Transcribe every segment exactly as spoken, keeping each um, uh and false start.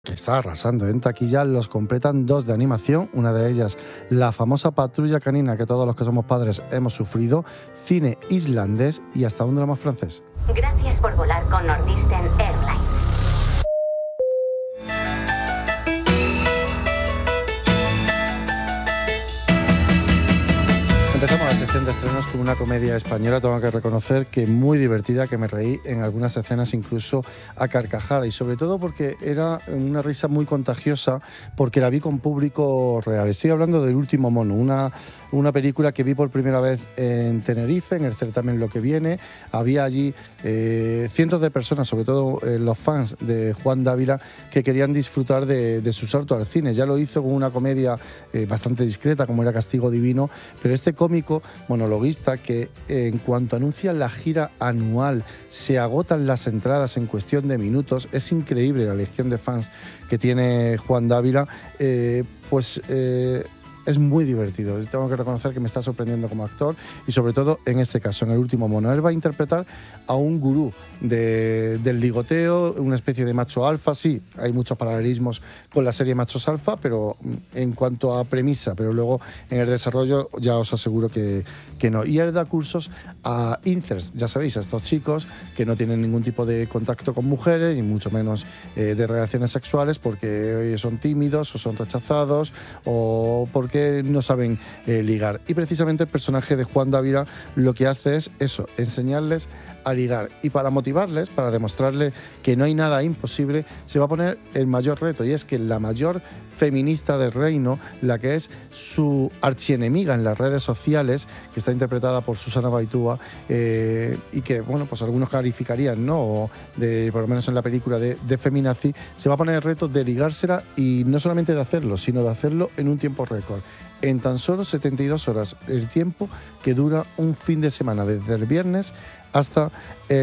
que está arrasando en taquilla, los completan dos de animación, una de ellas la famosa Patrulla Canina que todos los que somos padres hemos sufrido, cine islandés y hasta un drama francés. Gracias por volar con Northeastern Airlines. Empezamos la sección de estrenos con una comedia española, tengo que reconocer que muy divertida, que me reí en algunas escenas incluso a carcajada, y sobre todo porque era una risa muy contagiosa, porque la vi con público real. Estoy hablando del Último Mono, una, una película que vi por primera vez en Tenerife, en el certamen Lo que Viene. Había allí eh, cientos de personas, sobre todo eh, los fans de Juan Dávila, que querían disfrutar de, de su salto al cine. Ya lo hizo con una comedia eh, bastante discreta, como era Castigo Divino, pero este cómico monologuista que eh, en cuanto anuncia la gira anual se agotan las entradas en cuestión de minutos. Es increíble la legión de fans que tiene Juan Dávila, eh, pues eh, es muy divertido. Tengo que reconocer que me está sorprendiendo como actor, y sobre todo en este caso, en El Último Mono. Él va a interpretar a un gurú de, del ligoteo, una especie de macho alfa. Sí, hay muchos paralelismos con la serie Machos Alfa, pero en cuanto a premisa, pero luego en el desarrollo ya os aseguro que, que no. Y él da cursos a incels, ya sabéis, a estos chicos que no tienen ningún tipo de contacto con mujeres, y mucho menos eh, de relaciones sexuales, porque son tímidos o son rechazados o porque que no saben eh, ligar. Y precisamente el personaje de Juan Dávila lo que hace es eso, enseñarles a ligar. Y para motivarles, para demostrarles que no hay nada imposible, se va a poner el mayor reto, y es que la mayor feminista del reino, la que es su archienemiga en las redes sociales, que está interpretada por Susana Baitúa, eh, y que, bueno, pues algunos calificarían, ¿no?, o de, por lo menos en la película, de, de feminazi, se va a poner el reto de ligársela, y no solamente de hacerlo, sino de hacerlo en un tiempo récord. En tan solo setenta y dos horas, el tiempo que dura un fin de semana, desde el viernes hasta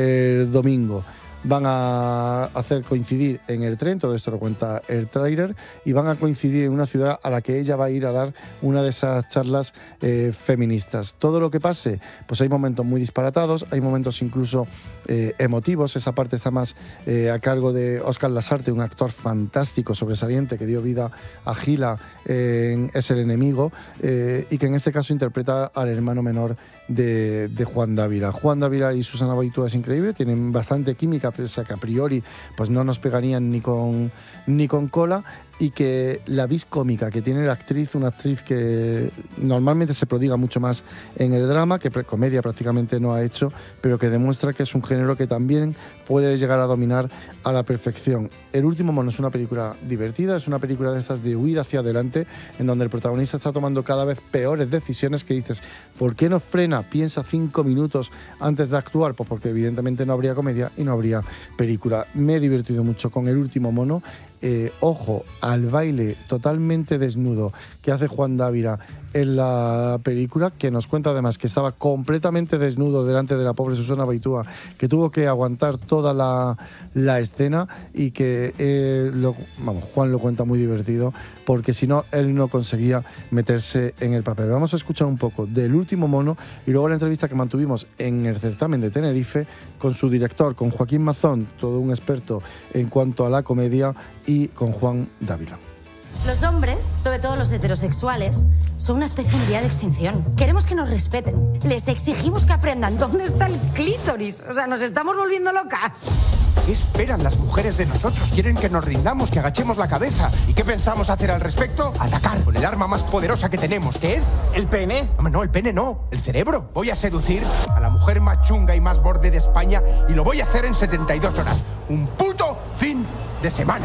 el domingo. Van a hacer coincidir en el tren, todo esto lo cuenta el tráiler, y van a coincidir en una ciudad a la que ella va a ir a dar una de esas charlas eh, feministas. Todo lo que pase, pues hay momentos muy disparatados, hay momentos incluso eh, emotivos. Esa parte está más eh, a cargo de Óscar Lasarte, un actor fantástico, sobresaliente, que dio vida a Gila eh, en Es el enemigo, eh, y que en este caso interpreta al hermano menor de, de Juan Dávila. Juan Dávila y Susana Baitúa es increíble, tienen bastante química, pese a que a priori pues no nos pegarían ni con, ni con cola, y que la vis cómica que tiene la actriz, una actriz que normalmente se prodiga mucho más en el drama, que comedia prácticamente no ha hecho, pero que demuestra que es un género que también puede llegar a dominar a la perfección. El Último Mono es una película divertida, es una película de estas de huida hacia adelante, en donde el protagonista está tomando cada vez peores decisiones, que dices, ¿por qué no frena? Piensa cinco minutos antes de actuar. Pues porque evidentemente no habría comedia y no habría película. Me he divertido mucho con El Último Mono. Eh, ojo al baile totalmente desnudo que hace Juan Dávila en la película, que nos cuenta además que estaba completamente desnudo delante de la pobre Susana Baitúa, que tuvo que aguantar toda la, la escena, y que eh, lo, vamos, Juan lo cuenta muy divertido, porque si no, él no conseguía meterse en el papel. Vamos a escuchar un poco del Último Mono y luego la entrevista que mantuvimos en el certamen de Tenerife con su director, con Joaquín Mazón, todo un experto en cuanto a la comedia, y con Juan Dávila. Los hombres, sobre todo los heterosexuales, son una especie en vía de extinción. Queremos que nos respeten. Les exigimos que aprendan dónde está el clítoris. O sea, nos estamos volviendo locas. ¿Qué esperan las mujeres de nosotros? Quieren que nos rindamos, que agachemos la cabeza. ¿Y qué pensamos hacer al respecto? Atacar con el arma más poderosa que tenemos, que es el pene. No, no, el pene no, el cerebro. Voy a seducir a la mujer más chunga y más borde de España, y lo voy a hacer en setenta y dos horas. Un puto fin de semana.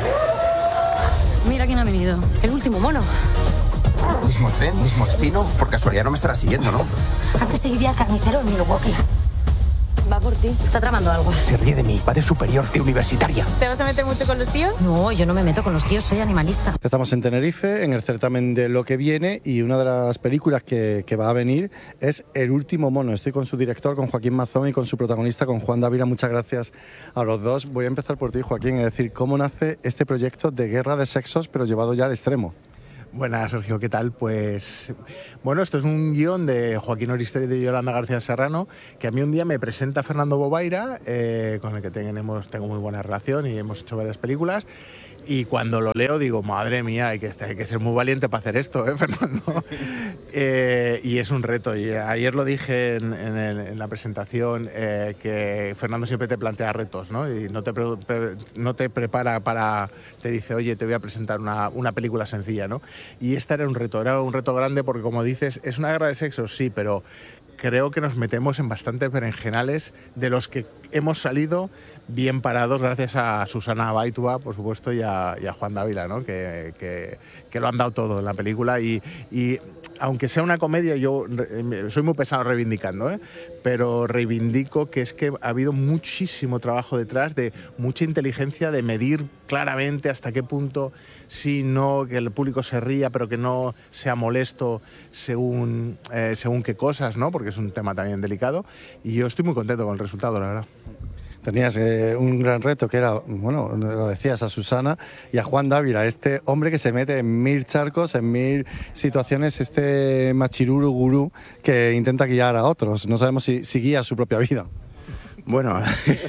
Mira quién ha venido. El Último Mono. Mismo tren, mismo destino. Por casualidad no me estará siguiendo, ¿no? Antes seguiría al carnicero en Milwaukee. Va por ti. Está tramando algo. Se ríe de mí. Va de superior, de universitaria. ¿Te vas a meter mucho con los tíos? No, yo no me meto con los tíos. Soy animalista. Estamos en Tenerife, en el certamen de Lo que Viene, y una de las películas que, que va a venir es El Último Mono. Estoy con su director, con Joaquín Mazón, y con su protagonista, con Juan Dávila. Muchas gracias a los dos. Voy a empezar por ti, Joaquín, es decir, ¿cómo nace este proyecto de guerra de sexos, pero llevado ya al extremo? Buenas, Sergio, ¿qué tal? Pues bueno, esto es un guión de Joaquín Oristeri y de Yolanda García Serrano, que a mí un día me presenta Fernando Bobaira, eh, con el que tenemos, tengo muy buena relación y hemos hecho varias películas. Y cuando lo leo digo, madre mía, hay que, hay que ser muy valiente para hacer esto, ¿eh, Fernando? eh, y es un reto. Y ayer lo dije en, en, el, en la presentación, eh, que Fernando siempre te plantea retos, ¿no? Y no te, pre, pre, no te prepara para... Te dice, oye, te voy a presentar una, una película sencilla, ¿no? Y este era un reto, era un reto grande porque, como dices, es una guerra de sexos, sí, pero creo que nos metemos en bastantes berenjenales de los que hemos salido bien parados gracias a Susana Baitua, por supuesto, y a, y a Juan Dávila, ¿no? que, que, que lo han dado todo en la película. Y, y aunque sea una comedia, yo soy muy pesado reivindicando, ¿eh? pero reivindico que es que ha habido muchísimo trabajo detrás, de mucha inteligencia, de medir claramente hasta qué punto, sí, no, que el público se ría, pero que no sea molesto según, eh, según qué cosas, ¿no? Porque es un tema también delicado. Y yo estoy muy contento con el resultado, la verdad. Tenías eh, un gran reto que era, bueno, lo decías, a Susana y a Juan Dávila, este hombre que se mete en mil charcos, en mil situaciones, este machiruru gurú que intenta guiar a otros. No sabemos si, si guía su propia vida. Bueno,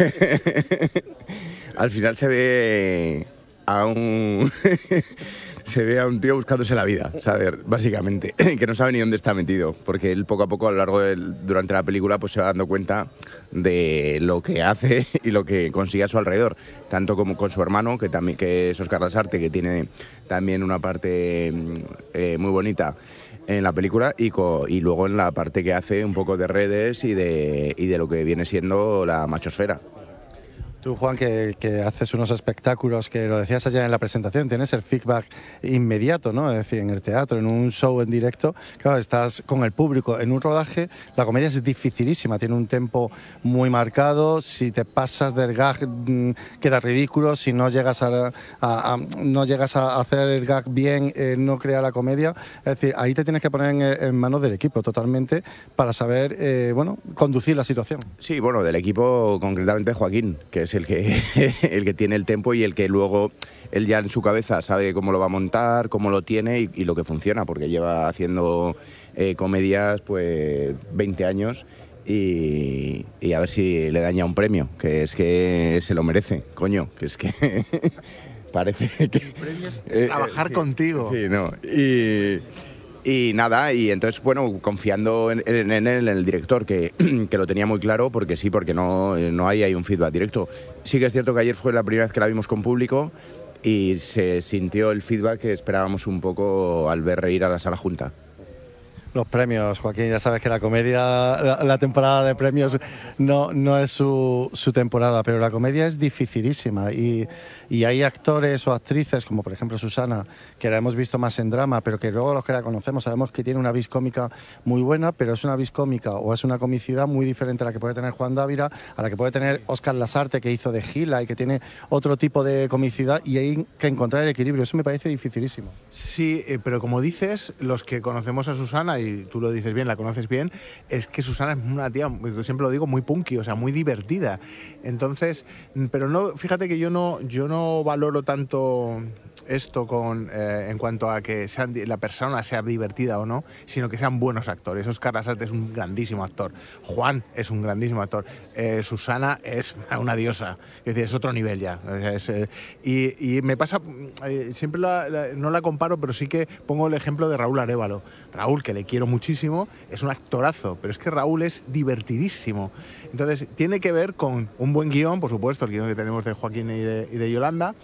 al final se ve a un... se ve a un tío buscándose la vida, ¿sabes? Básicamente, que no sabe ni dónde está metido, porque él poco a poco a lo largo del, durante la película pues se va dando cuenta de lo que hace y lo que consigue a su alrededor, tanto como con su hermano, que también que es Óscar Lasarte, que tiene también una parte eh, muy bonita en la película, y, co, y luego en la parte que hace un poco de redes y de, y de lo que viene siendo la machosfera. Tú, Juan, que, que haces unos espectáculos, que lo decías ayer en la presentación, tienes el feedback inmediato, ¿no? Es decir, en el teatro, en un show en directo, claro, estás con el público. En un rodaje, la comedia es dificilísima, tiene un tempo muy marcado. Si te pasas del gag, mmm, queda ridículo. Si no llegas a, a, a, no llegas a hacer el gag bien, eh, no crea la comedia. Es decir, ahí te tienes que poner en, en manos del equipo totalmente para saber, eh, bueno, conducir la situación. Sí, bueno, del equipo, concretamente Joaquín, que es el que, el que tiene el tempo y el que luego él ya en su cabeza sabe cómo lo va a montar, cómo lo tiene y, y lo que funciona, porque lleva haciendo eh, comedias pues veinte años y, y a ver si le daña un premio, que es que se lo merece, coño, que es que parece que... El premio es eh, trabajar sí, contigo. Sí, no, y... Y nada, y entonces, bueno, confiando en, en, en, él, en el director, que, que lo tenía muy claro, porque sí, porque no, no hay, hay un feedback directo. Sí que es cierto que ayer fue la primera vez que la vimos con público y se sintió el feedback que esperábamos un poco al ver reír a la sala junta. Los premios, Joaquín, ya sabes que la comedia, la, la temporada de premios no, no es su, su temporada, pero la comedia es dificilísima y, y hay actores o actrices, como por ejemplo Susana, que la hemos visto más en drama, pero que luego los que la conocemos sabemos que tiene una vis cómica muy buena, pero es una vis cómica o es una comicidad muy diferente a la que puede tener Juan Dávila, a la que puede tener Óscar Lasarte, que hizo de Gila y que tiene otro tipo de comicidad, y hay que encontrar el equilibrio. Eso me parece dificilísimo. Sí, eh, pero como dices, los que conocemos a Susana, y tú lo dices bien, la conoces bien, es que Susana es una tía, siempre lo digo, muy punky, o sea, muy divertida. Entonces, pero no, fíjate que yo no, yo no valoro tanto esto con, eh, en cuanto a que sean, la persona sea divertida o no, sino que sean buenos actores. Óscar Lasarte es un grandísimo actor, Juan es un grandísimo actor, eh, Susana es una diosa, es decir, es otro nivel ya. Es, eh, y, y me pasa, eh, siempre la, la, no la comparo, pero sí que pongo el ejemplo de Raúl Arévalo. Raúl, que le quiero muchísimo, es un actorazo, pero es que Raúl es divertidísimo. Entonces, tiene que ver con un buen guión, por supuesto, el guión que tenemos de Joaquín y de, y de Yolanda,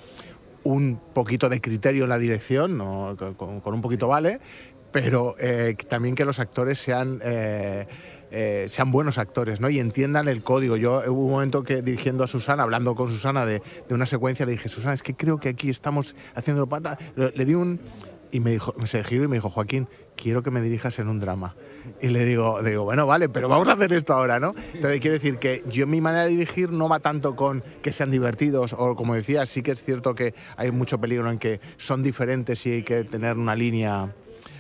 un poquito de criterio en la dirección, ¿no? con, con un poquito vale, pero eh, también que los actores sean... Eh, Eh, sean buenos actores, ¿no? Y entiendan el código. Yo hubo un momento que dirigiendo a Susana, hablando con Susana de, de una secuencia, le dije, Susana, es que creo que aquí estamos haciendo pata. Le, le di un... Y me dijo, se giró y me dijo, Joaquín, quiero que me dirijas en un drama. Y le digo, digo, bueno, vale, pero vamos a hacer esto ahora, ¿no? Entonces quiero decir que yo mi manera de dirigir no va tanto con que sean divertidos, o como decía, sí que es cierto que hay mucho peligro en que son diferentes y hay que tener una línea...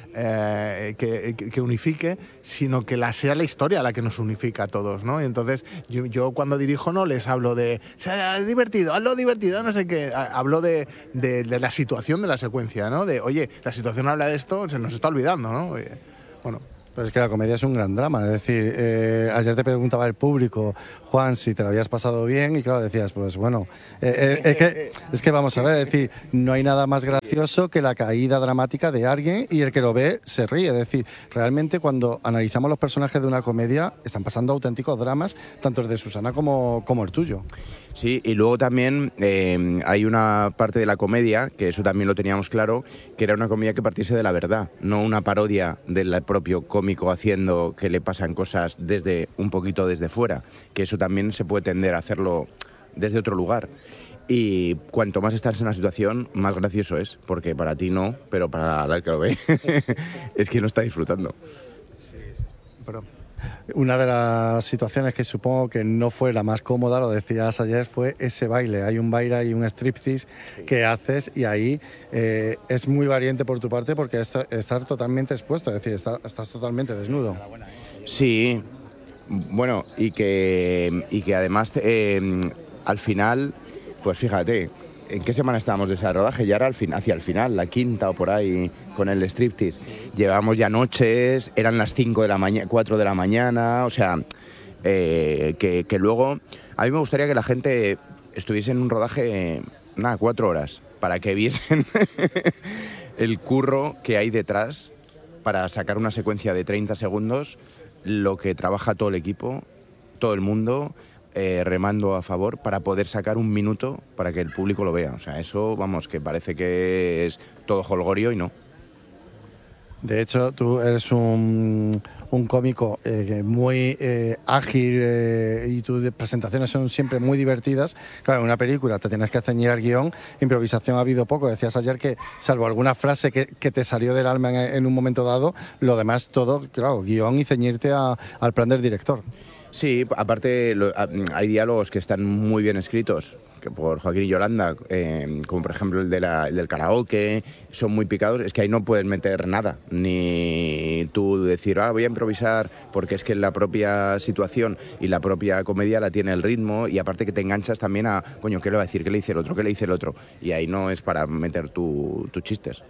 Eh, que, que unifique, sino que la, sea la historia la que nos unifica a todos, ¿no? Y entonces yo, yo cuando dirijo no les hablo de sea divertido, hazlo divertido, no sé qué, hablo de, de, de la situación de la secuencia, ¿no? De, oye, la situación habla de esto, se nos está olvidando, ¿no? Oye, bueno. Pero es que la comedia es un gran drama, es decir, eh, ayer te preguntaba el público, Juan, si te lo habías pasado bien, y claro, decías, pues bueno, eh, eh, es, que, es que vamos a ver, es decir, no hay nada más gracioso que la caída dramática de alguien y el que lo ve se ríe, es decir, realmente cuando analizamos los personajes de una comedia, están pasando auténticos dramas, tanto el de Susana como, como el tuyo. Sí, y luego también eh, hay una parte de la comedia, que eso también lo teníamos claro, que era una comedia que partiese de la verdad, no una parodia del propio cómico haciendo que le pasan cosas desde un poquito desde fuera, que eso también se puede tender a hacerlo desde otro lugar. Y cuanto más estás en una situación, más gracioso es, porque para ti no, pero para el que lo ve es que no está disfrutando. Sí, sí. Pero... Una de las situaciones que supongo que no fue la más cómoda, lo decías ayer, fue ese baile. Hay un baile y un striptease sí. que haces y ahí eh, es muy valiente por tu parte porque es, estar totalmente expuesto, es decir, está, estás totalmente desnudo. Sí, bueno, y que, y que además eh, al final, pues fíjate, ¿en qué semana estábamos de ese rodaje? Ya era al fin, hacia el final, la quinta o por ahí, con el striptease. Llevábamos ya noches, eran las cinco de la mañana, cuatro de la mañana, o sea, eh, que, que luego... A mí me gustaría que la gente estuviese en un rodaje, nada, cuatro horas, para que viesen el curro que hay detrás para sacar una secuencia de treinta segundos, lo que trabaja todo el equipo, todo el mundo... Eh, remando a favor para poder sacar un minuto para que el público lo vea. O sea, eso, vamos, que parece que es todo jolgorio y no. De hecho, tú eres un, un cómico eh, muy eh, ágil eh, y tus presentaciones son siempre muy divertidas. Claro, en una película te tienes que ceñir al guión, improvisación ha habido poco. Decías ayer que, salvo alguna frase que, que te salió del alma en, en un momento dado, lo demás todo, claro, guión y ceñirte a, al plan del director. Sí, aparte lo, hay diálogos que están muy bien escritos, que por Joaquín y Yolanda, eh, como por ejemplo el, de la, el del karaoke, son muy picados, es que ahí no puedes meter nada, ni tú decir, ah, voy a improvisar, porque es que la propia situación y la propia comedia la tiene el ritmo, y aparte que te enganchas también a, coño, ¿qué le va a decir? ¿Qué le dice el otro? ¿Qué le dice el otro? Y ahí no es para meter tus tu chistes.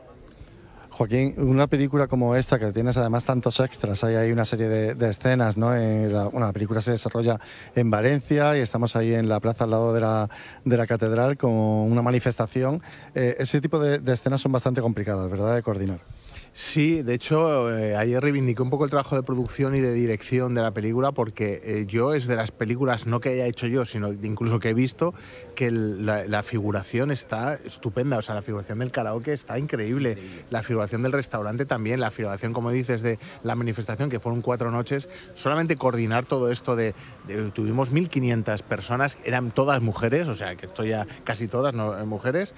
Joaquín, una película como esta, que tienes además tantos extras, hay, hay una serie de, de escenas, ¿no? En la, bueno, la película se desarrolla en Valencia y estamos ahí en la plaza al lado de la, de la catedral con una manifestación. Eh, ese tipo de, de escenas son bastante complicadas, ¿verdad?, de coordinar. Sí, de hecho, eh, ayer reivindiqué un poco el trabajo de producción y de dirección de la película porque eh, yo es de las películas, no que haya hecho yo, sino incluso que he visto, que el, la, la figuración está estupenda, o sea, la figuración del karaoke está increíble, increíble, la figuración del restaurante también, la figuración, como dices, de la manifestación, que fueron cuatro noches, solamente coordinar todo esto de, de tuvimos mil quinientas personas, eran todas mujeres, o sea, que estoy ya casi todas ¿no? mujeres,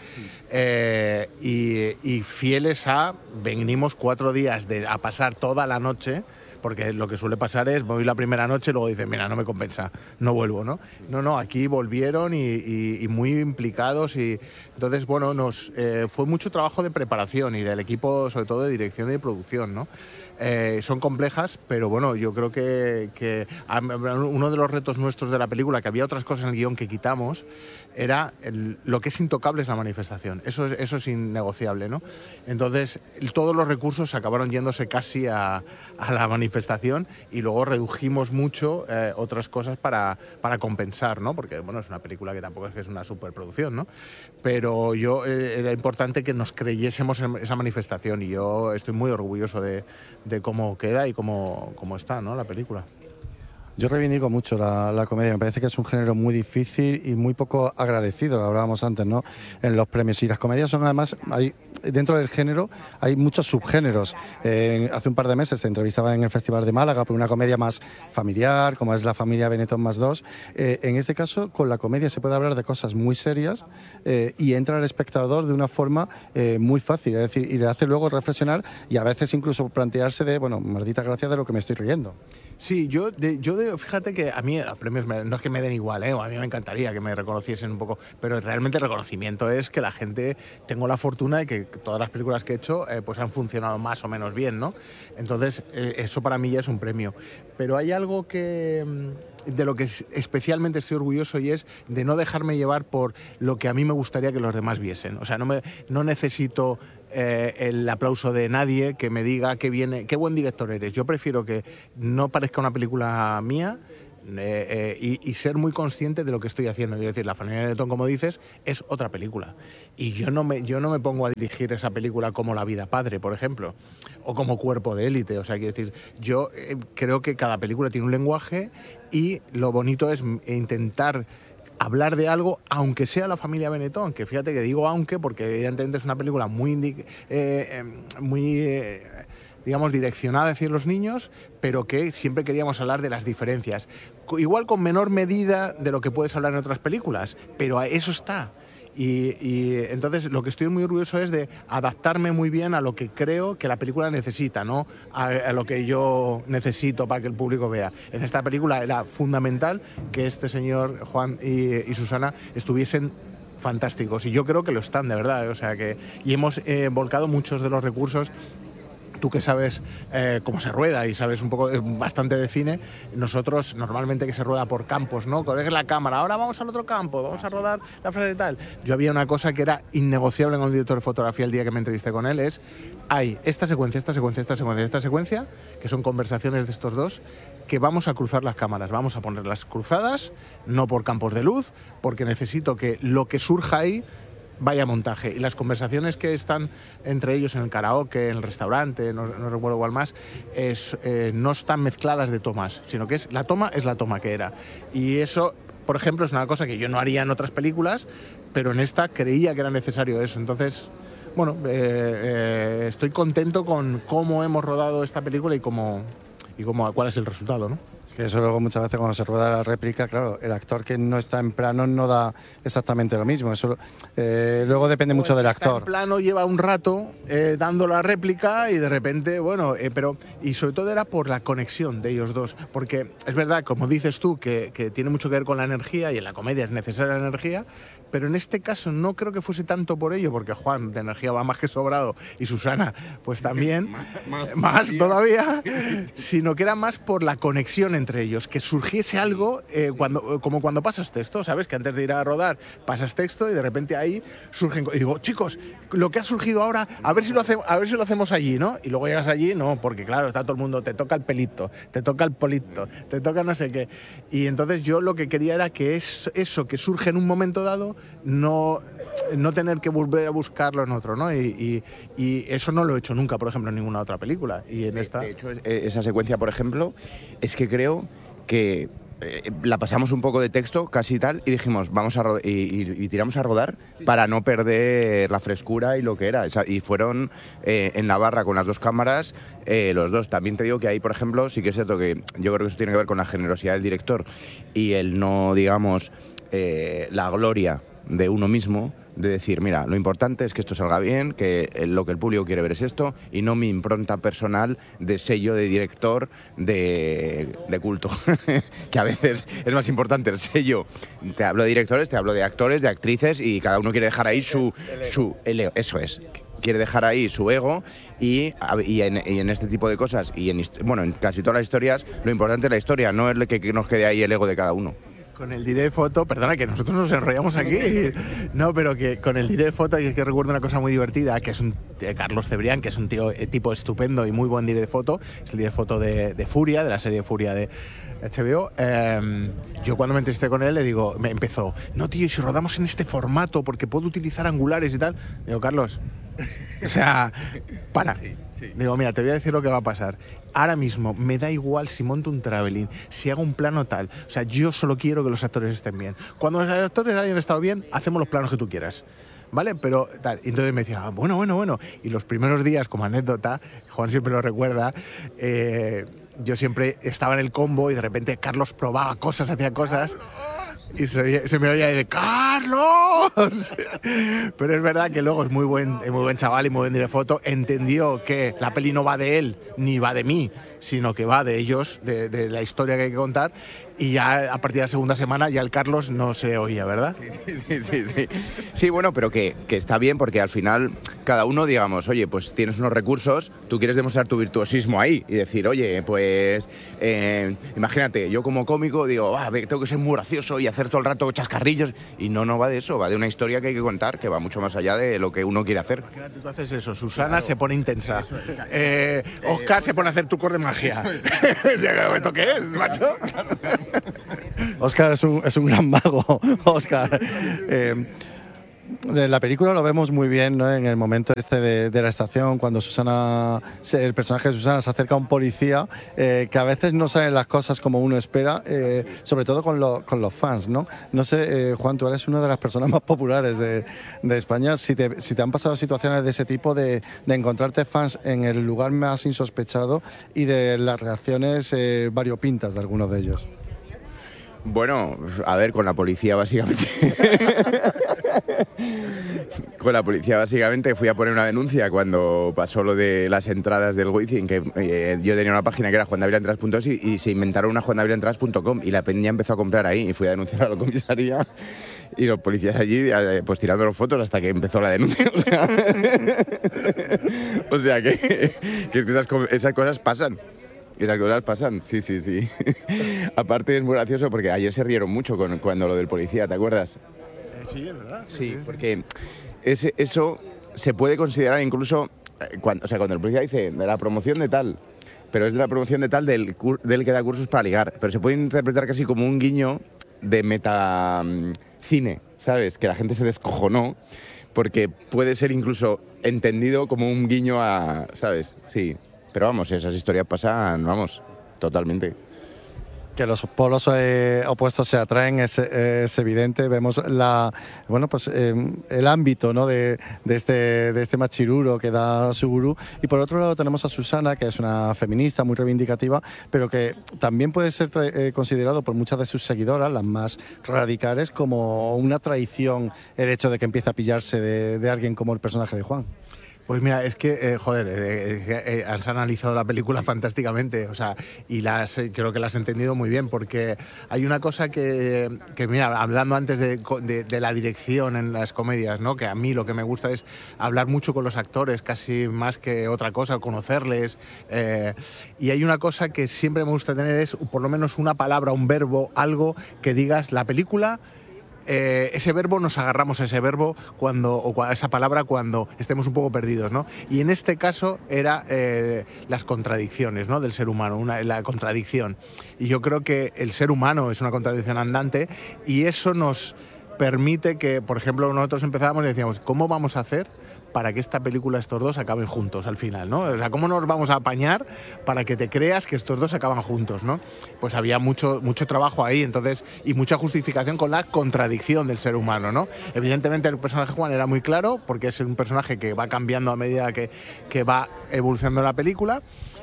eh, y, y fieles a, venimos cuatro días de, a pasar toda la noche, porque lo que suele pasar es, voy la primera noche y luego dicen, mira, no me compensa, no vuelvo, ¿no? No, no, aquí volvieron y, y, y muy implicados y entonces, bueno, nos eh, fue mucho trabajo de preparación y del equipo, sobre todo de dirección y de producción, ¿no? Eh, son complejas, pero bueno, yo creo que, que uno de los retos nuestros de la película, que había otras cosas en el guión que quitamos, era el, lo que es intocable es la manifestación, eso es, eso es innegociable, ¿no? Entonces, todos los recursos acabaron yéndose casi a, a la manifestación y luego redujimos mucho eh, otras cosas para, para compensar, ¿no? Porque, bueno, es una película que tampoco es que es una superproducción, ¿no? Pero yo, eh, era importante que nos creyésemos en esa manifestación y yo estoy muy orgulloso de, de cómo queda y cómo, cómo está, ¿no?, la película. Yo reivindico mucho la, la comedia, me parece que es un género muy difícil y muy poco agradecido, lo hablábamos antes, ¿no?, en los premios. Y las comedias son además, hay, dentro del género hay muchos subgéneros. Eh, hace un par de meses te entrevistaba en el Festival de Málaga por una comedia más familiar, como es La familia Benetton más dos. Eh, en este caso, con la comedia se puede hablar de cosas muy serias eh, y entra al espectador de una forma eh, muy fácil, es decir, y le hace luego reflexionar y a veces incluso plantearse de, bueno, maldita gracia de lo que me estoy riendo. Sí, yo, de, yo de, fíjate que a mí los premios me, no es que me den igual, ¿eh? A mí me encantaría que me reconociesen un poco, pero realmente el reconocimiento es que la gente, tengo la fortuna de que todas las películas que he hecho eh, pues han funcionado más o menos bien, ¿no? Entonces, eh, eso para mí ya es un premio. Pero hay algo que, de lo que especialmente estoy orgulloso y es de no dejarme llevar por lo que a mí me gustaría que los demás viesen. O sea, no, me, no necesito... eh, el aplauso de nadie que me diga que viene, qué buen director eres. Yo prefiero que no parezca una película mía, Eh, eh, y, y ser muy consciente de lo que estoy haciendo. Es decir, La familia Benetton, como dices, es otra película. Y yo no, me, yo no me pongo a dirigir esa película como La vida padre, por ejemplo, o como Cuerpo de élite. O sea, quiero decir, yo eh, creo que cada película tiene un lenguaje y lo bonito es intentar hablar de algo, aunque sea La familia Benetton, que fíjate que digo aunque, porque evidentemente es una película muy... Eh, eh, muy eh, digamos, direccionada hacia los niños, pero que siempre queríamos hablar de las diferencias. Igual con menor medida de lo que puedes hablar en otras películas, pero eso está. Y, y entonces lo que estoy muy orgulloso es de adaptarme muy bien a lo que creo que la película necesita, no a, a lo que yo necesito para que el público vea. En esta película era fundamental que este señor Juan y, y Susana estuviesen fantásticos, y yo creo que lo están, de verdad. O sea que, y hemos eh, volcado muchos de los recursos. Tú que sabes eh, cómo se rueda y sabes un poco, eh, bastante de cine, nosotros normalmente que se rueda por campos, ¿no? Coger la cámara, ahora vamos al otro campo, vamos a rodar la frase y tal. Yo había una cosa que era innegociable con el director de fotografía el día que me entrevisté con él, es, hay esta secuencia, esta secuencia, esta secuencia, esta secuencia, que son conversaciones de estos dos, que vamos a cruzar las cámaras, vamos a ponerlas cruzadas, no por campos de luz, porque necesito que lo que surja ahí vaya montaje. Y las conversaciones que están entre ellos en el karaoke, en el restaurante, no, no recuerdo cuál más, es, eh, no están mezcladas de tomas, sino que es la toma es la toma que era. Y eso, por ejemplo, es una cosa que yo no haría en otras películas, pero en esta creía que era necesario eso. Entonces, bueno, eh, eh, estoy contento con cómo hemos rodado esta película y cómo, y cómo, cuál es el resultado, ¿no? Es que eso luego muchas veces cuando se rueda la réplica, claro, el actor que no está en plano no da exactamente lo mismo. Eso eh, luego depende mucho del actor. En plano lleva un rato eh, dando la réplica y de repente, bueno, eh, pero y sobre todo era por la conexión de ellos dos, porque es verdad, como dices tú, que, que tiene mucho que ver con la energía y en la comedia es necesaria la energía, pero en este caso no creo que fuese tanto por ello, porque Juan de energía va más que sobrado y Susana pues también, más, más, más todavía, sino que era más por la conexión entre ellos, que surgiese algo eh, cuando, como cuando pasas texto, ¿sabes? Que antes de ir a rodar pasas texto y de repente ahí surgen... Y digo, chicos, lo que ha surgido ahora, a ver si lo hacemos, a ver si lo hacemos allí, ¿no? Y luego llegas allí, no, porque claro, está todo el mundo, te toca el pelito, te toca el polito, te toca no sé qué. Y entonces yo lo que quería era que es eso que surge en un momento dado, no... no tener que volver a buscarlo en otro, ¿no? Y, y, y eso no lo he hecho nunca, por ejemplo, en ninguna otra película. Y en esta... De hecho, esa secuencia, por ejemplo, es que creo que eh, la pasamos un poco de texto, casi tal, y dijimos, vamos a rodar, y, y, y tiramos a rodar sí. para no perder la frescura y lo que era. Esa, y fueron eh, en la barra con las dos cámaras, eh, los dos. También te digo que ahí, por ejemplo, sí que es cierto que yo creo que eso tiene que ver con la generosidad del director y el no, digamos, eh, la gloria de uno mismo, de decir, mira, lo importante es que esto salga bien, que lo que el público quiere ver es esto y no mi impronta personal de sello de director de, de culto, que a veces es más importante el sello. Te hablo de directores, te hablo de actores, de actrices y cada uno quiere dejar ahí su... su el ego, eso es. Quiere dejar ahí su ego y, y, en, y en este tipo de cosas y en, bueno, en casi todas las historias lo importante es la historia, no es que, que nos quede ahí el ego de cada uno. Con el direct foto, perdona que nosotros nos enrollamos aquí, no, pero que con el direct foto, y es que recuerdo una cosa muy divertida, que es un eh, Carlos Cebrián, que es un tío, eh, tipo estupendo y muy buen direct foto, es el direct foto de, de Furia, de la serie Furia de H B O. Eh, yo cuando me entrevisté con él le digo, me empezó, no tío, si rodamos en este formato, porque puedo utilizar angulares y tal. Digo, Carlos, o sea, para. Sí, sí. Digo, mira, te voy a decir lo que va a pasar. Ahora mismo me da igual si monto un traveling, si hago un plano tal. O sea, yo solo quiero que los actores estén bien. Cuando los actores hayan estado bien, hacemos los planos que tú quieras. ¿Vale? Pero tal. Y entonces me decía, ah, bueno, bueno, bueno. Y los primeros días, como anécdota, Juan siempre lo recuerda, eh, yo siempre estaba en el combo y de repente Carlos probaba cosas, hacía cosas. Y se, se me oía de ¡Carlos! Pero es verdad que luego es muy buen, es muy buen chaval y muy buen direct foto. Entendió que la peli no va de él ni va de mí, sino que va de ellos, de, de la historia que hay que contar. Y ya a partir de la segunda semana ya el Carlos no se oía, ¿verdad? Sí, sí, sí. Sí, sí. Sí, bueno, pero que, que está bien porque al final cada uno, digamos, oye, pues tienes unos recursos, tú quieres demostrar tu virtuosismo ahí y decir, oye, pues eh, imagínate, yo como cómico digo, ah, tengo que ser muy gracioso y hacer todo el rato chascarrillos, y no, no va de eso, va de una historia que hay que contar, que va mucho más allá de lo que uno quiere hacer. Imagínate, tú haces eso, Susana claro. se pone intensa, eh, Oscar eh, se pone a hacer trucos de magia. ¿Esto qué es, macho? Oscar es un, es un gran mago, Oscar. Eh, En la película lo vemos muy bien, ¿no? En el momento este de, de la estación, cuando Susana, el personaje de Susana se acerca a un policía, eh, que a veces no salen las cosas como uno espera, eh, sobre todo con, lo, con los fans, ¿no? No sé, eh, Juan, tú eres una de las personas más populares de, de España. Si te, si te han pasado situaciones de ese tipo, de, de encontrarte fans en el lugar más insospechado y de las reacciones eh, variopintas de algunos de ellos. Bueno, a ver, con la policía básicamente. Con la policía básicamente fui a poner una denuncia cuando pasó lo de las entradas del Wizzing, que eh, yo tenía una página que era juan david entradas punto es y, y se inventaron una juan david entradas punto com y la peña empezó a comprar ahí y fui a denunciar a la comisaría y los policías allí eh, pues tirando las fotos hasta que empezó la denuncia. O sea, o sea que, que esas, esas cosas pasan. Y las cosas pasan, sí, sí, sí. Aparte es muy gracioso porque ayer se rieron mucho con, cuando lo del policía, ¿te acuerdas? Eh, sí, es verdad. Sí, sí, porque ese, eso se puede considerar incluso, cuando, o sea, cuando el policía dice de la promoción de tal, pero es de la promoción de tal del, del que da cursos para ligar, pero se puede interpretar casi como un guiño de metacine, ¿sabes? Que la gente se descojonó, porque puede ser incluso entendido como un guiño a, ¿sabes? Sí. Pero vamos, esas historias pasan, vamos, totalmente. Que los polos eh, opuestos se atraen es, es evidente. Vemos la, bueno, pues, eh, el ámbito, ¿no? de, de, este, de este machiruro que da Suguru. Y por otro lado tenemos a Susana, que es una feminista muy reivindicativa, pero que también puede ser eh, considerado por muchas de sus seguidoras, las más radicales, como una traición el hecho de que empiece a pillarse de, de alguien como el personaje de Juan. Pues mira, es que, eh, joder, eh, eh, has analizado la película fantásticamente, o sea, y las, eh, creo que la has entendido muy bien, porque hay una cosa que, que mira, hablando antes de, de, de la dirección en las comedias, ¿no? Que a mí lo que me gusta es hablar mucho con los actores, casi más que otra cosa, conocerles, eh, y hay una cosa que siempre me gusta tener es, por lo menos una palabra, un verbo, algo que digas, la película... Eh, ese verbo, nos agarramos a ese verbo cuando, o a esa palabra cuando estemos un poco perdidos, ¿no? Y en este caso era eh, las contradicciones, ¿no? Del ser humano, una, la contradicción. Y yo creo que el ser humano es una contradicción andante y eso nos permite que, por ejemplo, nosotros empezábamos y decíamos, ¿cómo vamos a hacer para que esta película, estos dos, acaben juntos al final, ¿no? O sea, ¿cómo nos vamos a apañar para que te creas que estos dos acaban juntos, ¿no? Pues había mucho, mucho trabajo ahí, entonces, y mucha justificación con la contradicción del ser humano, ¿no? Evidentemente el personaje Juan era muy claro, porque es un personaje que va cambiando a medida que, que va evolucionando la película,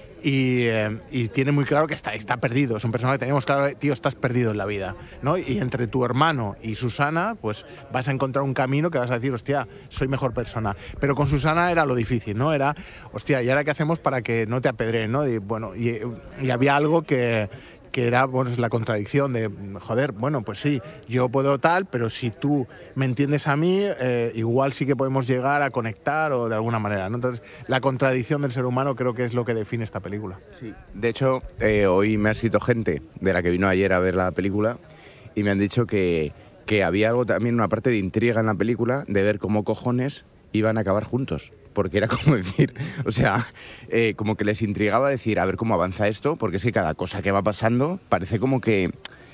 Y, eh, y tiene muy claro que está, está perdido. Es un personaje que tenemos claro, tío, estás perdido en la vida, ¿no? Y entre tu hermano y Susana, pues vas a encontrar un camino que vas a decir, hostia, soy mejor persona. Pero con Susana era lo difícil, ¿no? Era, hostia, ¿y ahora qué hacemos para que no te apedreen, ¿no? Y bueno, y, y había algo que... que era, bueno, es la contradicción de, joder, bueno, pues sí, yo puedo tal, pero si tú me entiendes a mí, eh, igual sí que podemos llegar a conectar o de alguna manera, ¿no? Entonces, la contradicción del ser humano creo que es lo que define esta película. Sí. De hecho, eh, hoy me ha escrito gente de la que vino ayer a ver la película y me han dicho que, que había algo también, una parte de intriga en la película, de ver cómo cojones iban a acabar juntos. Porque era como decir, o sea, eh, como que les intrigaba decir, a ver cómo avanza esto, porque es que cada cosa que va pasando parece como que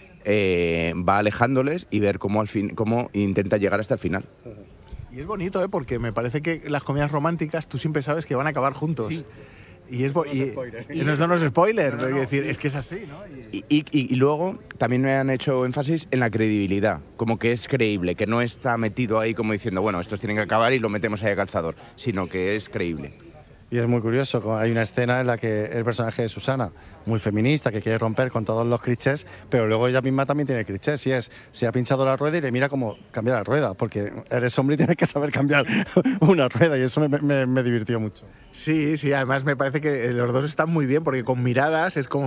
eh, va alejándoles y ver cómo, al fin, cómo intenta llegar hasta el final. Y es bonito, ¿eh? Porque me parece que las comedias románticas tú siempre sabes que van a acabar juntos. Sí. Y es no y, spoiler. y no son los spoilers, no, no, no, es decir, es que es así, ¿no? Y, y, y, y luego también me han hecho énfasis en la credibilidad, como que es creíble, que no está metido ahí como diciendo, bueno, estos tienen que acabar y lo metemos ahí a calzador, sino que es creíble. Y es muy curioso, hay una escena en la que el personaje de Susana, muy feminista, que quiere romper con todos los clichés, pero luego ella misma también tiene clichés, y es, se ha pinchado la rueda y le mira cómo cambiar la rueda, porque eres hombre y tienes que saber cambiar una rueda, y eso me, me, me divirtió mucho. Sí, sí, además me parece que los dos están muy bien, porque con miradas es como...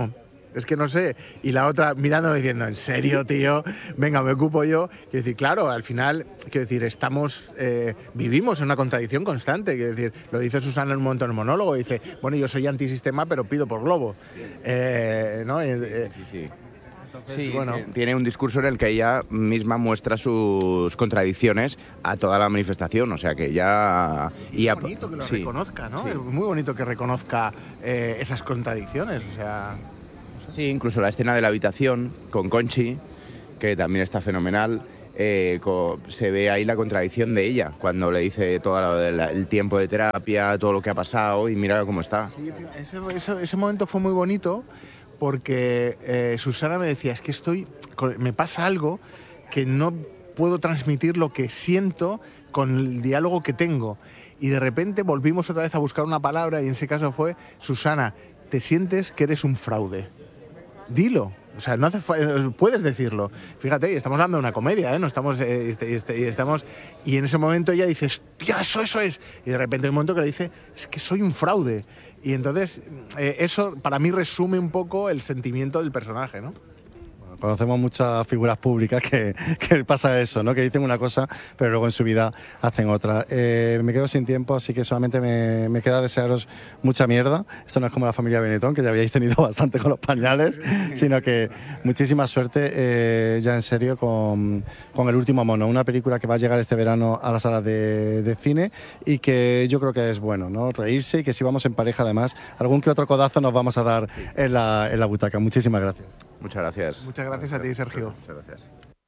es que no sé. Y la otra mirándome diciendo, ¿en serio, tío? Venga, me ocupo yo. Quiero decir, claro, al final, quiero decir, estamos, eh, vivimos en una contradicción constante. Quiero decir, lo dice Susana en un momento en el monólogo, dice, bueno, yo soy antisistema, pero pido por Globo. Eh, ¿no? Sí, Eh, sí, sí. Entonces, Sí, bueno. tiene un discurso en el que ella misma muestra sus contradicciones a toda la manifestación, o sea que ya... Y a- es bonito que lo sí, reconozca, ¿no? sí. Es muy bonito que reconozca eh, esas contradicciones, o sea... Sí, incluso la escena de la habitación con Conchi, que también está fenomenal. Eh, co- se ve ahí la contradicción de ella, cuando le dice todo la- la- el tiempo de terapia, todo lo que ha pasado y mira cómo está. Sí, ese, ese- ese momento fue muy bonito porque eh, Susana me decía, es que estoy, me pasa algo que no puedo transmitir lo que siento con el diálogo que tengo. Y de repente volvimos otra vez a buscar una palabra y en ese caso fue, Susana, te sientes que eres un fraude. Dilo. O sea, no hace fa- puedes decirlo. Fíjate, estamos hablando de una comedia, ¿eh? No estamos, eh, este, este, estamos y en ese momento ella dice, hostia, eso, eso es. Y de repente hay un momento que le dice, es que soy un fraude. Y entonces eh, eso para mí resume un poco el sentimiento del personaje, ¿no? Conocemos muchas figuras públicas que, que pasa eso, ¿no? Que dicen una cosa, pero luego en su vida hacen otra. Eh, me quedo sin tiempo, así que solamente me, me queda desearos mucha mierda. Esto no es como la familia Benetton, que ya habíais tenido bastante con los pañales, sino que muchísima suerte, eh, ya en serio, con, con El último mono, una película que va a llegar este verano a las salas de, de cine y que yo creo que es bueno, ¿no? Reírse y que si vamos en pareja, además, algún que otro codazo nos vamos a dar en la, en la butaca. Muchísimas gracias. Muchas gracias. Muchas gracias a ti, Sergio. Muchas gracias.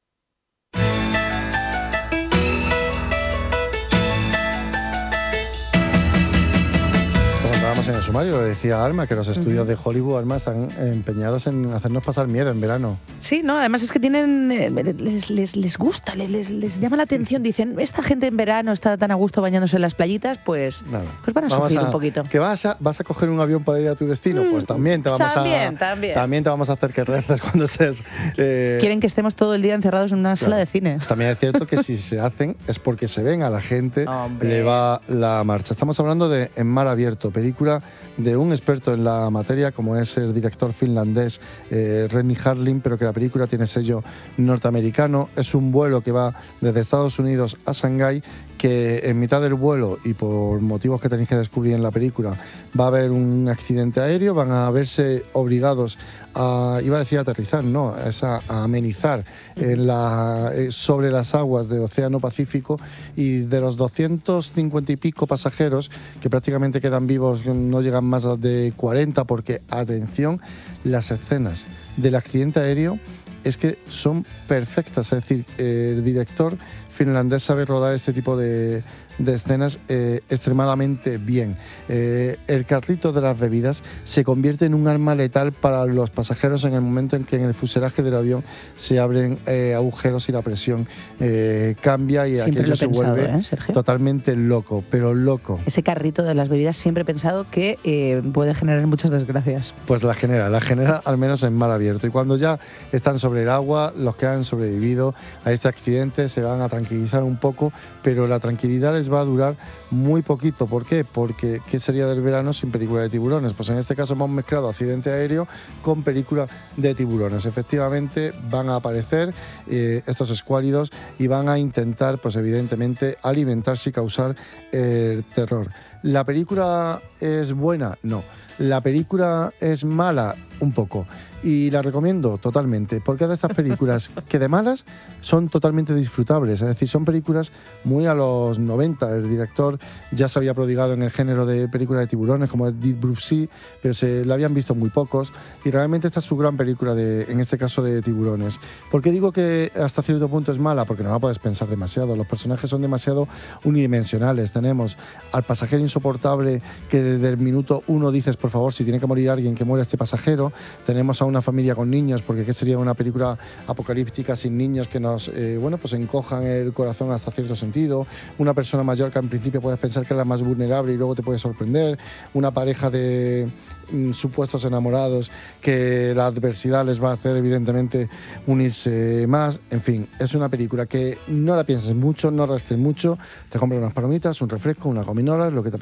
Lo contábamos en el sumario, decía Alma, que los estudios de Hollywood, Alma, están empeñados en hacernos pasar miedo en verano. Sí, no, además es que tienen, eh, les, les, les gusta, les, les, les llama la atención. Dicen, esta gente en verano está tan a gusto bañándose en las playitas, pues, Nada. pues van a Vamos sufrir un poquito. ¿Que vas a, vas a coger un avión para ir a tu destino? Mm, pues también te vamos también, a también. también te vamos a hacer que reces cuando estés. eh, Quieren que estemos todo el día encerrados en una claro. sala de cine. También es cierto que si se hacen es porque se ven a la gente, Hombre. le va la marcha. Estamos hablando de En mar abierto, película de un experto en la materia como es el director finlandés eh, Renny Harlin, pero que la película tiene sello norteamericano. Es un vuelo que va desde Estados Unidos a Shanghái, que en mitad del vuelo, y por motivos que tenéis que descubrir en la película, va a haber un accidente aéreo, van a verse obligados a, iba a decir aterrizar, no, es a, a amenizar en la, eh, sobre las aguas del Océano Pacífico, y de los doscientos cincuenta y pico pasajeros que prácticamente quedan vivos, no llegan más de cuarenta, porque, atención, las escenas del accidente aéreo es que son perfectas, es decir, eh, el director finlandés sabe rodar este tipo de, de escenas eh, extremadamente bien. Eh, el carrito de las bebidas se convierte en un arma letal para los pasajeros en el momento en que en el fuselaje del avión se abren eh, agujeros y la presión eh, cambia y Siempre aquello lo he se pensado, vuelve ¿eh, Sergio? totalmente loco, pero loco. Ese carrito de las bebidas siempre he pensado que eh, puede generar muchas desgracias. Pues la genera, la genera al menos en mar abierto. Y cuando ya están sobre el agua, los que han sobrevivido a este accidente se van a tranquilizar un poco, pero la tranquilidad les va a durar muy poquito. ¿Por qué? Porque ¿qué sería del verano sin película de tiburones? Pues en este caso hemos mezclado accidente aéreo con película de tiburones. Efectivamente van a aparecer eh, estos escuálidos y van a intentar, pues evidentemente, alimentarse y causar eh, terror. ¿La película es buena? No. ¿La película es mala? Un poco. Y la recomiendo totalmente, porque es de estas películas que de malas son totalmente disfrutables. Es decir, son películas muy a los noventa. El director ya se había prodigado en el género de películas de tiburones, como Deep Blue Sea, pero se la habían visto muy pocos. Y realmente esta es su gran película, de, en este caso de tiburones. ¿Por qué digo que hasta cierto punto es mala? Porque no la puedes pensar demasiado. Los personajes son demasiado unidimensionales. Tenemos al pasajero insoportable que desde el minuto uno dices, por favor, si tiene que morir alguien, que muera este pasajero. Tenemos a una familia con niños, porque ¿qué sería una película apocalíptica sin niños que nos eh, bueno, pues encojan el corazón hasta cierto sentido? Una persona mayor que en principio puedes pensar que es la más vulnerable y luego te puede sorprender. Una pareja de mm, supuestos enamorados que la adversidad les va a hacer evidentemente unirse más. En fin, es una película que no la pienses mucho, no rasques mucho, te compras unas palomitas, un refresco, una gominola, lo que te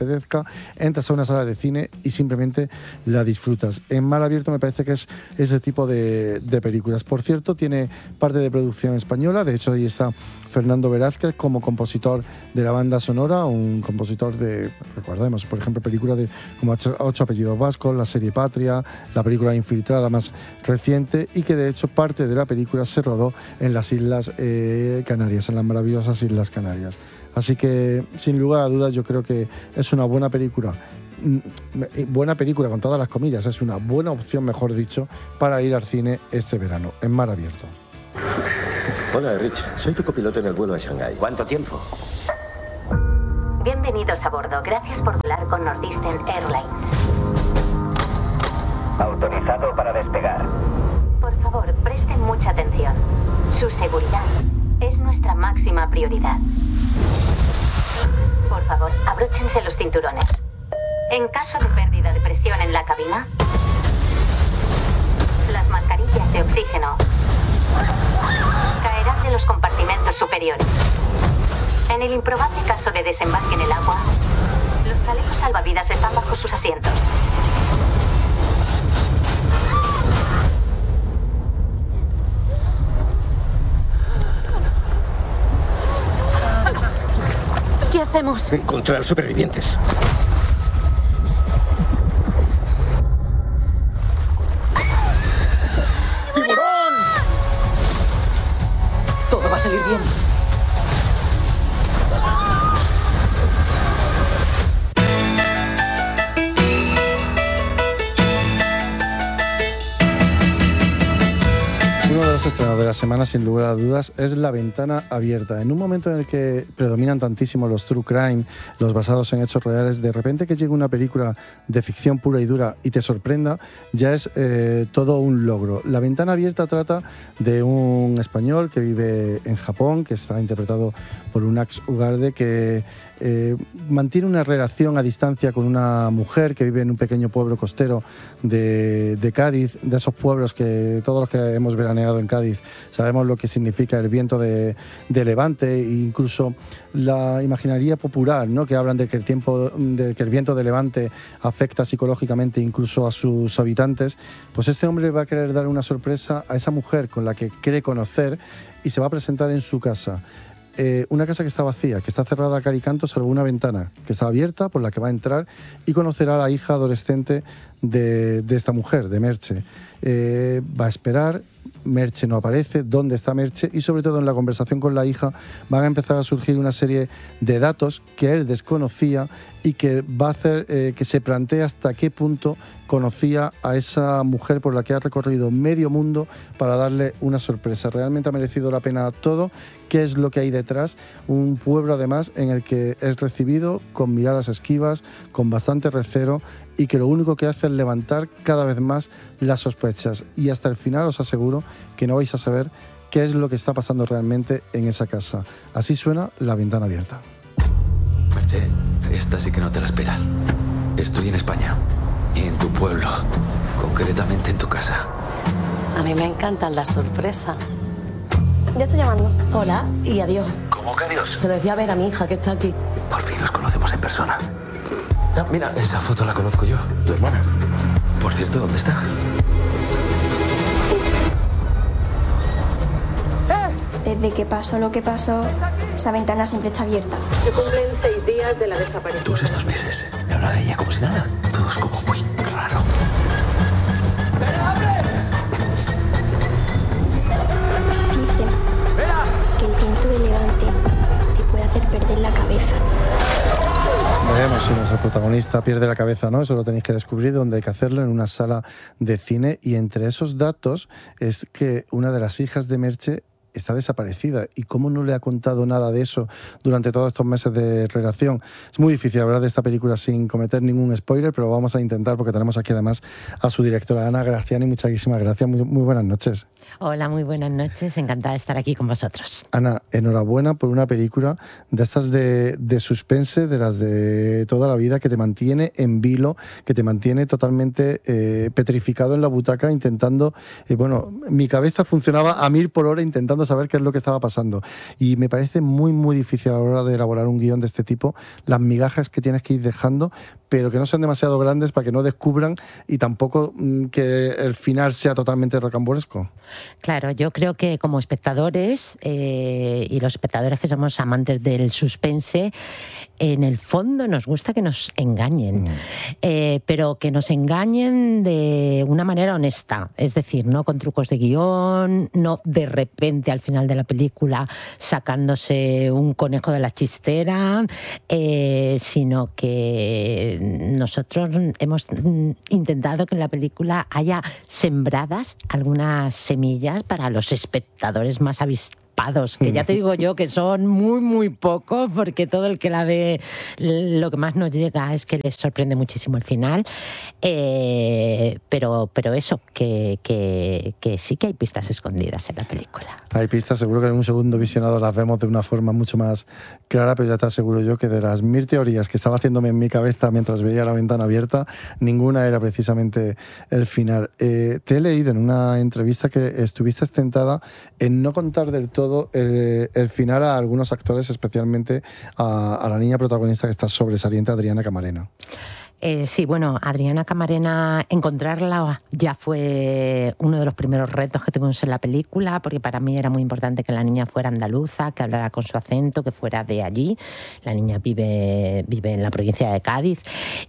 apetezca, entras a una sala de cine y simplemente la disfrutas. En Mar Abierto me parece que es ese tipo de, de películas. Por cierto, tiene parte de producción española, de hecho ahí está Fernando Velázquez como compositor de la banda sonora, un compositor de, recordemos, por ejemplo, películas de como Ocho apellidos vascos, la serie Patria, la película Infiltrada más reciente, y que de hecho parte de la película se rodó en las Islas eh, Canarias, en las maravillosas Islas Canarias. Así que, sin lugar a dudas, yo creo que es una buena película. Buena película con todas las comillas, es una buena opción, mejor dicho, para ir al cine este verano, en Mar Abierto. Hola, Rich. Soy tu copiloto en el vuelo a Shanghái. ¿Cuánto tiempo? Bienvenidos a bordo. Gracias por volar con Northeastern Airlines. Autorizado para despegar. Por favor, presten mucha atención. Su seguridad es nuestra máxima prioridad. Por favor, abróchense los cinturones. En caso de pérdida de presión en la cabina, las mascarillas de oxígeno caerán de los compartimentos superiores. En el improbable caso de desembarque en el agua, los chalecos salvavidas están bajo sus asientos. ¿Qué hacemos? Encontrar supervivientes. ¡Tiburón! Todo va a salir bien. Uno de los estrenos de la semana, sin lugar a dudas, es La Ventana Abierta. En un momento en el que predominan tantísimo los true crime, los basados en hechos reales, de repente que llegue una película de ficción pura y dura y te sorprenda, ya es eh, todo un logro. La Ventana Abierta trata de un español que vive en Japón, que está interpretado por un Ax Ugarde, que eh, mantiene una relación a distancia con una mujer que vive en un pequeño pueblo costero de, de Cádiz, de esos pueblos que todos los que hemos veraneado en Cádiz sabemos lo que significa el viento de, de levante, e incluso la imaginaría popular, ¿no?, que hablan de que el tiempo, de que el viento de levante afecta psicológicamente incluso a sus habitantes. Pues este hombre va a querer dar una sorpresa a esa mujer con la que quiere conocer y se va a presentar en su casa. Eh, una casa que está vacía, que está cerrada a cal y canto, salvo una ventana que está abierta por la que va a entrar y conocerá a la hija adolescente de, de esta mujer, de Merche. Eh, va a esperar, Merche no aparece, dónde está Merche, y sobre todo en la conversación con la hija van a empezar a surgir una serie de datos que él desconocía y que va a hacer eh, que se plantee hasta qué punto conocía a esa mujer por la que ha recorrido medio mundo para darle una sorpresa. Realmente ha merecido la pena todo. ¿Qué es lo que hay detrás? Un pueblo además en el que es recibido con miradas esquivas, con bastante recelo, y que lo único que hace es levantar cada vez más las sospechas. Y hasta el final os aseguro que no vais a saber qué es lo que está pasando realmente en esa casa. Así suena La Ventana Abierta. Merche, esta sí que no te la esperas. Estoy en España y en tu pueblo, concretamente en tu casa. A mí me encantan las sorpresas. Ya estoy llamando. Hola y adiós. ¿Cómo que adiós? Se lo decía a ver a mi hija que está aquí. Por fin nos conocemos en persona. Ah, mira, esa foto la conozco yo, tu hermana. Por cierto, ¿dónde está? Desde que pasó lo que pasó, esa ventana siempre está abierta. Se cumplen seis días de la desaparición. Todos estos meses. Me habla de ella como si nada. Todo es como muy raro. Dicen que el viento de levante te puede hacer perder la cabeza. Veremos si nuestro protagonista pierde la cabeza o no, eso lo tenéis que descubrir, donde hay que hacerlo, en una sala de cine. Y entre esos datos es que una de las hijas de Merche está desaparecida. ¿Y cómo no le ha contado nada de eso durante todos estos meses de relación? Es muy difícil hablar de esta película sin cometer ningún spoiler, pero vamos a intentar, porque tenemos aquí además a su directora, Ana Graciani. Muchísimas gracias, muy, muy buenas noches. Hola, muy buenas noches, encantada de estar aquí con vosotros. Ana, enhorabuena por una película de estas de, de suspense, de las de toda la vida, que te mantiene en vilo, que te mantiene totalmente eh, petrificado en la butaca, intentando, eh, bueno, mi cabeza funcionaba a mil por hora intentando intentando saber qué es lo que estaba pasando. Y me parece muy, muy difícil a la hora de elaborar un guión de este tipo, las migajas que tienes que ir dejando, pero que no sean demasiado grandes para que no descubran y tampoco mmm, que el final sea totalmente rocambolesco. Claro, yo creo que como espectadores, eh, y los espectadores que somos amantes del suspense, en el fondo nos gusta que nos engañen, mm. eh, pero que nos engañen de una manera honesta, es decir, no con trucos de guión, no de repente al final de la película sacándose un conejo de la chistera, eh, sino que nosotros hemos intentado que en la película haya sembradas algunas semillas para los espectadores más avistados, que ya te digo yo que son muy, muy pocos, porque todo el que la ve, lo que más nos llega es que les sorprende muchísimo el final, eh, pero, pero eso, que, que, que sí que hay pistas escondidas en la película. Hay pistas, seguro que en un segundo visionado las vemos de una forma mucho más clara, pero ya te aseguro yo que de las mil teorías que estaba haciéndome en mi cabeza mientras veía La Ventana Abierta, ninguna era precisamente el final. Eh, te he leído en una entrevista que estuviste tentada en no contar del todo El, el final a algunos actores, especialmente a, a la niña protagonista que está sobresaliente, Adriana Camarena. Eh, sí, bueno, Adriana Camarena, encontrarla ya fue uno de los primeros retos que tuvimos en la película, porque para mí era muy importante que la niña fuera andaluza, que hablara con su acento, que fuera de allí. La niña vive, vive en la provincia de Cádiz.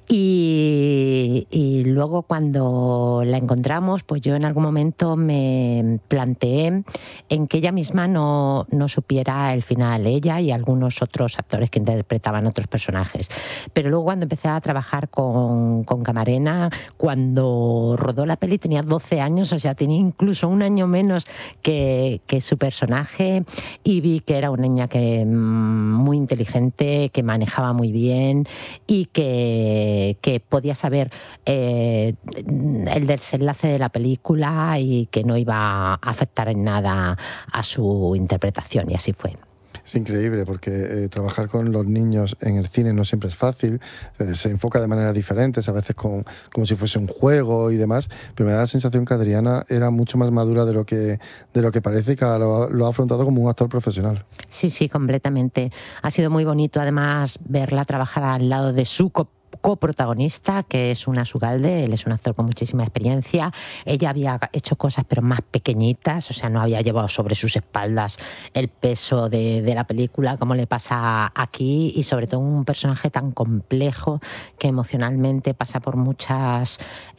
Y, y luego cuando la encontramos, pues yo en algún momento me planteé en que ella misma no, no supiera el final, ella y algunos otros actores que interpretaban otros personajes. Pero luego cuando empecé a trabajar con Con, con Camarena, cuando rodó la peli tenía doce años, o sea, tenía incluso un año menos que, que su personaje, y vi que era una niña que, muy inteligente, que manejaba muy bien y que, que podía saber eh, el desenlace de la película y que no iba a afectar en nada a su interpretación, y así fue. Es increíble porque eh, trabajar con los niños en el cine no siempre es fácil, eh, se enfoca de maneras diferentes, a veces con, como si fuese un juego y demás, pero me da la sensación que Adriana era mucho más madura de lo que, de lo que parece y que lo, lo ha afrontado como un actor profesional. Sí, sí, completamente. Ha sido muy bonito además verla trabajar al lado de su co coprotagonista, que es Unas Ugalde. Él es un actor con muchísima experiencia. Ella había hecho cosas pero más pequeñitas, o sea, no había llevado sobre sus espaldas el peso de, de la película como le pasa aquí, y sobre todo un personaje tan complejo que emocionalmente pasa por muchas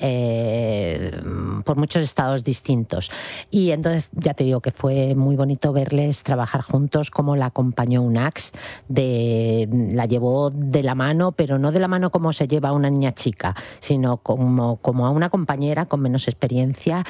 eh, por muchos estados distintos. Y entonces ya te digo que fue muy bonito verles trabajar juntos, como la acompañó Unax, de, la llevó de la mano, pero no de la mano como se lleva a una niña chica, sino como, como a una compañera con menos experiencia,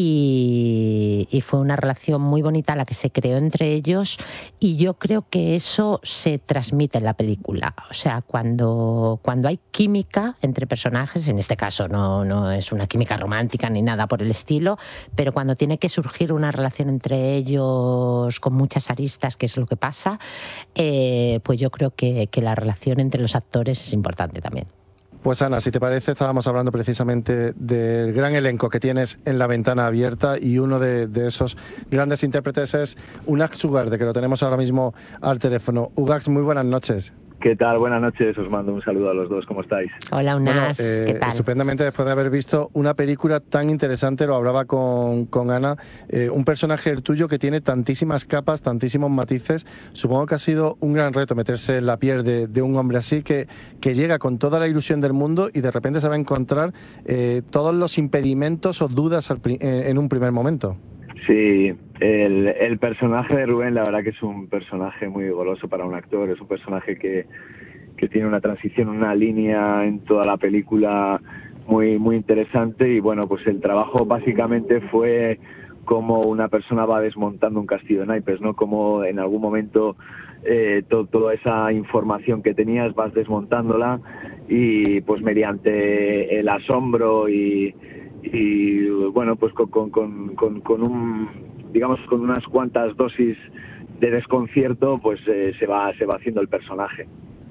y, y fue una relación muy bonita la que se creó entre ellos, y yo creo que eso se transmite en la película. O sea, cuando, cuando hay química entre personajes, en este caso no, no es una química romántica ni nada por el estilo, pero cuando tiene que surgir una relación entre ellos con muchas aristas, que es lo que pasa, eh, pues yo creo que, que la relación entre los actores es importante también. Pues Ana, si te parece, estábamos hablando precisamente del gran elenco que tienes en La Ventana Abierta, y uno de, de esos grandes intérpretes es Unax Ugalde, que lo tenemos ahora mismo al teléfono. Ugax, muy buenas noches. ¿Qué tal? Buenas noches, os mando un saludo a los dos, ¿cómo estáis? Hola, Unas, bueno, eh, ¿qué tal? Estupendamente, después de haber visto una película tan interesante, lo hablaba con, con Ana, eh, un personaje el tuyo que tiene tantísimas capas, tantísimos matices. Supongo que ha sido un gran reto meterse en la piel de, de un hombre así, que, que llega con toda la ilusión del mundo y de repente se va a encontrar eh, todos los impedimentos o dudas al, en un primer momento. Sí, el, el personaje de Rubén, la verdad que es un personaje muy goloso para un actor, es un personaje que, que tiene una transición, una línea en toda la película muy, muy interesante, y bueno, pues el trabajo básicamente fue como una persona va desmontando un castillo de naipes, ¿no? Como en algún momento eh, to, toda esa información que tenías vas desmontándola, y pues mediante el asombro y y bueno, pues con, con, con, con, con un, digamos, con unas cuantas dosis de desconcierto, pues eh, se va se va haciendo el personaje.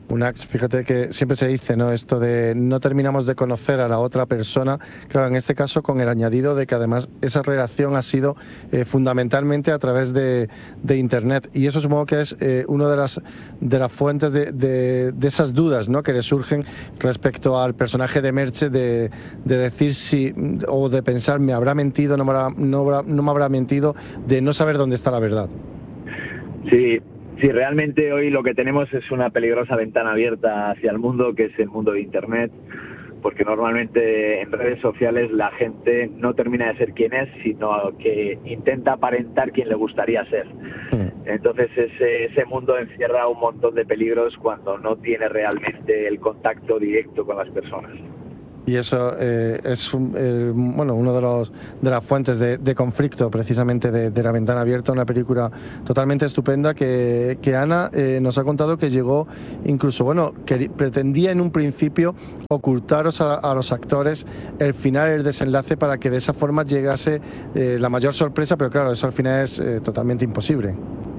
Unax, fíjate que siempre se dice, ¿no?, esto de no terminamos de conocer a la otra persona. Claro, en este caso con el añadido de que además esa relación ha sido eh, fundamentalmente a través de, de Internet. Y eso supongo que es eh, una de las, de las fuentes de, de, de esas dudas, ¿no?, que le surgen respecto al personaje de Merche, de, de decir si, o de pensar, me habrá mentido, no me habrá, no, habrá, no me habrá mentido, de no saber dónde está la verdad. Sí. Sí, realmente hoy lo que tenemos es una peligrosa ventana abierta hacia el mundo, que es el mundo de Internet, porque normalmente en redes sociales la gente no termina de ser quien es, sino que intenta aparentar quien le gustaría ser. Entonces ese, ese mundo encierra un montón de peligros cuando no tiene realmente el contacto directo con las personas. Y eso eh, es un, eh, bueno, uno de los de las fuentes de, de conflicto precisamente de, de La Ventana Abierta, una película totalmente estupenda que, que Ana eh, nos ha contado que llegó incluso, bueno, que pretendía en un principio ocultaros a, a los actores el final, el desenlace, para que de esa forma llegase eh, la mayor sorpresa, pero claro, eso al final es eh, totalmente imposible.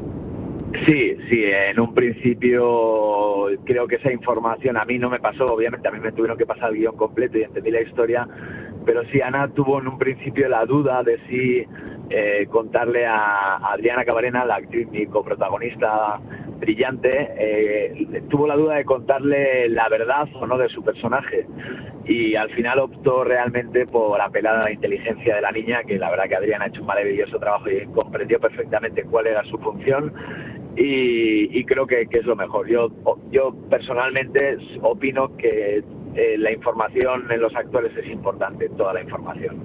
Sí, sí, en un principio creo que esa información a mí no me pasó, obviamente a mí me tuvieron que pasar el guión completo y entendí la historia, pero sí, Ana tuvo en un principio la duda de si eh, contarle a Adriana Cabarena, la actriz, mi coprotagonista brillante, eh, tuvo la duda de contarle la verdad o no de su personaje, y al final optó realmente por apelar a la inteligencia de la niña, que la verdad que Adriana ha hecho un maravilloso trabajo y comprendió perfectamente cuál era su función. Y, y creo que, que es lo mejor. Yo, yo personalmente opino que eh, la información en los actores es importante, toda la información.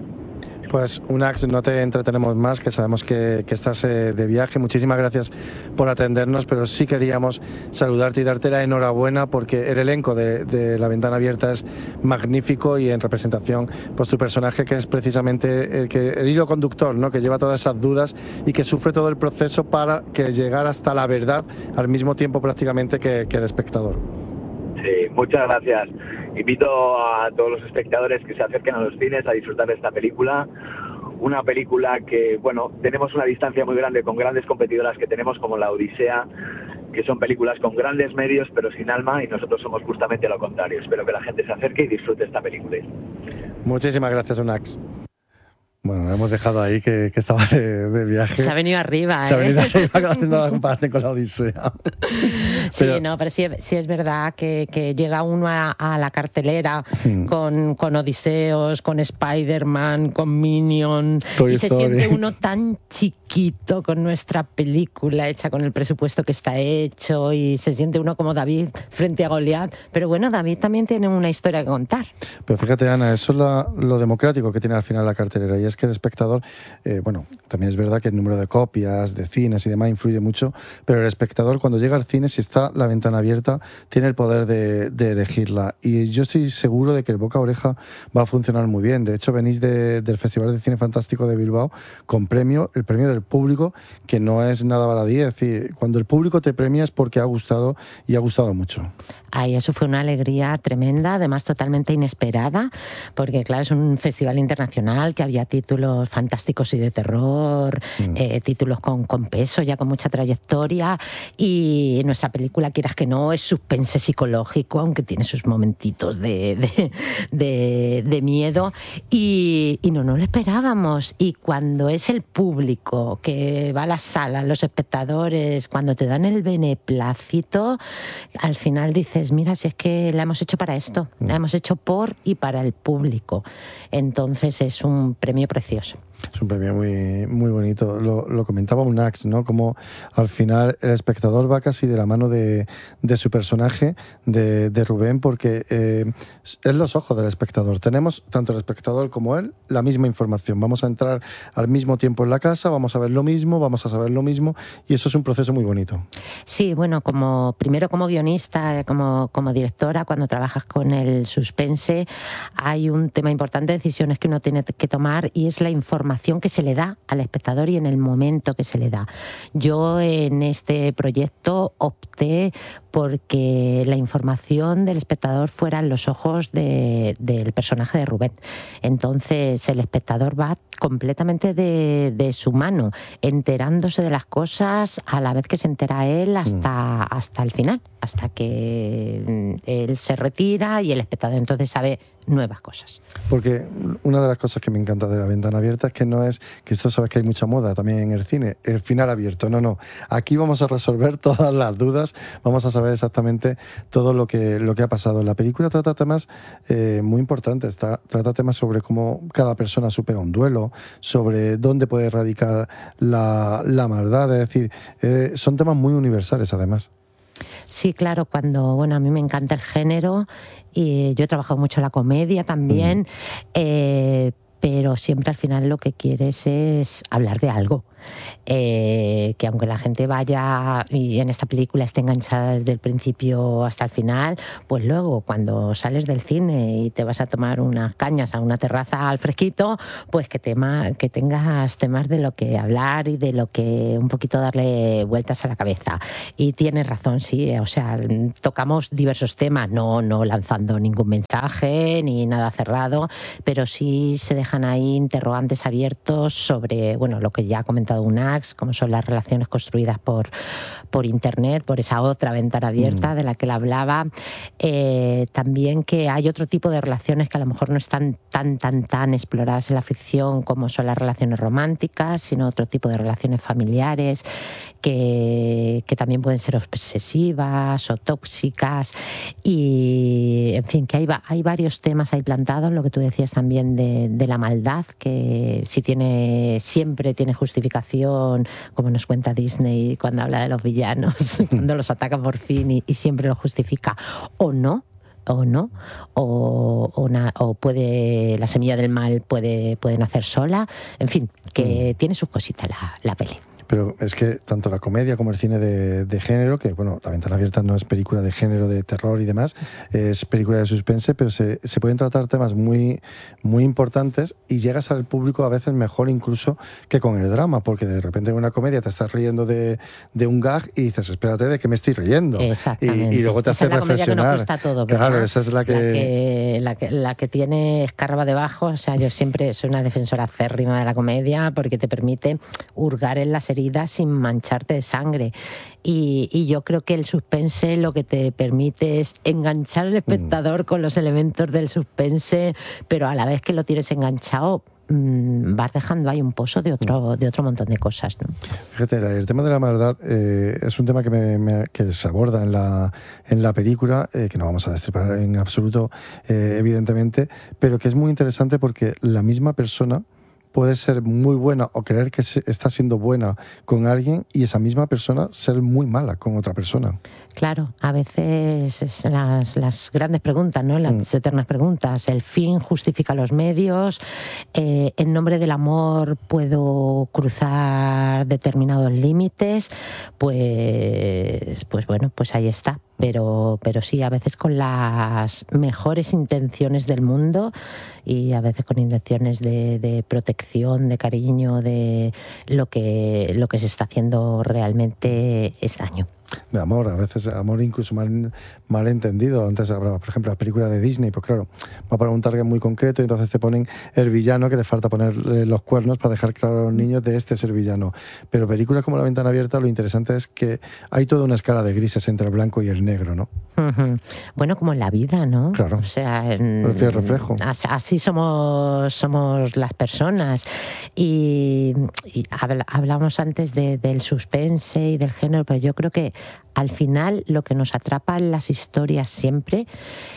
Pues Unax, no te entretenemos más, que sabemos que, que estás eh, de viaje. Muchísimas gracias por atendernos, pero sí queríamos saludarte y darte la enhorabuena, porque el elenco de, de La Ventana Abierta es magnífico, y en representación, pues tu personaje, que es precisamente el, que, el hilo conductor, ¿no?, que lleva todas esas dudas y que sufre todo el proceso para que llegar hasta la verdad al mismo tiempo prácticamente que, que el espectador. Sí, muchas gracias. Invito a todos los espectadores que se acerquen a los cines a disfrutar de esta película. Una película que, bueno, tenemos una distancia muy grande con grandes competidoras que tenemos, como La Odisea, que son películas con grandes medios pero sin alma, y nosotros somos justamente lo contrario. Espero que la gente se acerque y disfrute esta película. Muchísimas gracias, Unax. Bueno, lo hemos dejado ahí, que, que estaba de, de viaje. Se ha venido arriba, ¿eh? Se ha venido arriba haciendo la comparación con La Odisea. Sí, pero, no, pero sí, sí es verdad que, que llega uno a, a la cartelera hmm. con, con Odiseos, con Spider-Man, con Minion, Toy y se Story. Siente uno tan chiquito con nuestra película hecha con el presupuesto que está hecho, y se siente uno como David frente a Goliat. Pero bueno, David también tiene una historia que contar. Pero fíjate, Ana, eso es la, lo democrático que tiene al final la cartelera, y es que el espectador, eh, bueno, también es verdad que el número de copias, de cines y demás influye mucho, pero el espectador, cuando llega al cine, si está La Ventana Abierta, tiene el poder de, de elegirla. Y yo estoy seguro de que el boca a oreja va a funcionar muy bien. De hecho, venís de, del Festival de Cine Fantástico de Bilbao con premio, el premio del público, que no es nada baladí. Es decir, cuando el público te premia es porque ha gustado, y ha gustado mucho. Ay, eso fue una alegría tremenda, además totalmente inesperada, porque claro, es un festival internacional que había títulos fantásticos y de terror, mm. eh, títulos con, con peso, ya con mucha trayectoria, y nuestra película, quieras que no, es suspense psicológico, aunque tiene sus momentitos de, de, de, de miedo, y, y no nos lo esperábamos. Y cuando es el público que va a la sala, los espectadores, cuando te dan el beneplácito, al final dices, mira, si es que la hemos hecho para esto, la hemos hecho por y para el público. Entonces es un premio precioso. Es un premio muy, muy bonito. Lo, lo comentaba Unax, ¿no? Como al final el espectador va casi de la mano de, de su personaje, de, de Rubén, porque eh, es los ojos del espectador. Tenemos, tanto el espectador como él, la misma información. Vamos a entrar al mismo tiempo en la casa, vamos a ver lo mismo, vamos a saber lo mismo, y eso es un proceso muy bonito. Sí, bueno, como primero como guionista, como, como directora, cuando trabajas con el suspense, hay un tema importante de decisiones que uno tiene que tomar, y es la información información que se le da al espectador y en el momento que se le da. Yo en este proyecto opté porque la información del espectador fuera en los ojos de, del personaje de Rubén. Entonces el espectador va completamente de, de su mano, enterándose de las cosas a la vez que se entera él hasta, hasta el final, hasta que él se retira y el espectador entonces sabe nuevas cosas. Porque una de las cosas que me encanta de La Ventana Abierta es que no es, que esto sabes que hay mucha moda también en el cine, el final abierto, no, no. Aquí vamos a resolver todas las dudas, vamos a saber exactamente todo lo que, lo que ha pasado. La película trata temas eh, muy importantes, está, trata temas sobre cómo cada persona supera un duelo, sobre dónde puede radicar la, la maldad, es decir, eh, son temas muy universales además. Sí, claro, cuando, bueno, a mí me encanta el género y yo he trabajado mucho la comedia también, mm. eh, pero siempre al final lo que quieres es hablar de algo. Eh, que aunque la gente vaya y en esta película esté enganchada desde el principio hasta el final, pues luego cuando sales del cine y te vas a tomar unas cañas a una terraza al fresquito, pues que, tema, que tengas temas de lo que hablar y de lo que un poquito darle vueltas a la cabeza. Y tienes razón, sí, o sea, tocamos diversos temas, no, no lanzando ningún mensaje ni nada cerrado, pero sí se dejan ahí interrogantes abiertos sobre, bueno, lo que ya ha comentado Unax, como son las relaciones construidas por, por internet, por esa otra ventana abierta mm. de la que él hablaba. Eh, también que hay otro tipo de relaciones que a lo mejor no están tan, tan, tan exploradas en la ficción, como son las relaciones románticas, sino otro tipo de relaciones familiares que, que también pueden ser obsesivas o tóxicas. Y, en fin, que hay, hay varios temas ahí plantados, lo que tú decías también de, de la maldad, que si tiene, siempre tiene justificación, como nos cuenta Disney cuando habla de los villanos, cuando los ataca por fin y, y siempre lo justifica, o no, o no, o, o, na, o puede, la semilla del mal puede, puede nacer sola, en fin, que mm. tiene sus cositas la, la peli. Pero es que tanto la comedia como el cine de, de género, que bueno, La Ventana Abierta no es película de género, de terror y demás, es película de suspense, pero se, se pueden tratar temas muy, muy importantes y llegas al público a veces mejor incluso que con el drama, porque de repente en una comedia te estás riendo de, de un gag y dices, espérate, ¿de qué me estoy riendo? Exactamente. Y, y luego te hace reflexionar. Esa es la comedia que nos cuesta todo, ¿verdad? Claro, esa es la que... La que, la que, la que tiene escarba debajo, o sea, yo siempre soy una defensora acérrima de la comedia porque te permite hurgar en las heridas sin manchar mancharte de sangre. Y, y yo creo que el suspense lo que te permite es enganchar al espectador mm. con los elementos del suspense, pero a la vez que lo tienes enganchado, mmm, vas dejando ahí un pozo de otro, de otro montón de cosas, ¿no? Fíjate, el tema de la maldad eh, es un tema que, me, me, que se aborda en la, en la película, eh, que no vamos a destripar en absoluto, eh, evidentemente, pero que es muy interesante porque la misma persona puede ser muy buena o creer que está siendo buena con alguien y esa misma persona ser muy mala con otra persona. Claro, a veces es las, las grandes preguntas, ¿no? Las mm. eternas preguntas. El fin justifica los medios. Eh, en nombre del amor puedo cruzar determinados límites. Pues, pues bueno, pues ahí está. Pero, pero sí, a veces con las mejores intenciones del mundo y a veces con intenciones de, de protección, de cariño, de lo que, lo que se está haciendo realmente es daño. De amor, a veces amor incluso mal, mal entendido. Antes hablaba, por ejemplo, la película de Disney, pues claro, va para un target muy concreto y entonces te ponen el villano que le falta ponerle los cuernos para dejar claro a los niños de este es el villano. Pero películas como La Ventana Abierta, lo interesante es que hay toda una escala de grises entre el blanco y el negro, ¿no? Uh-huh. Bueno, como en la vida, ¿no? Claro. O sea, en, el reflejo. Así somos, somos las personas. Y, y hablamos antes de, del suspense y del género, pero yo creo que al final lo que nos atrapa en las historias siempre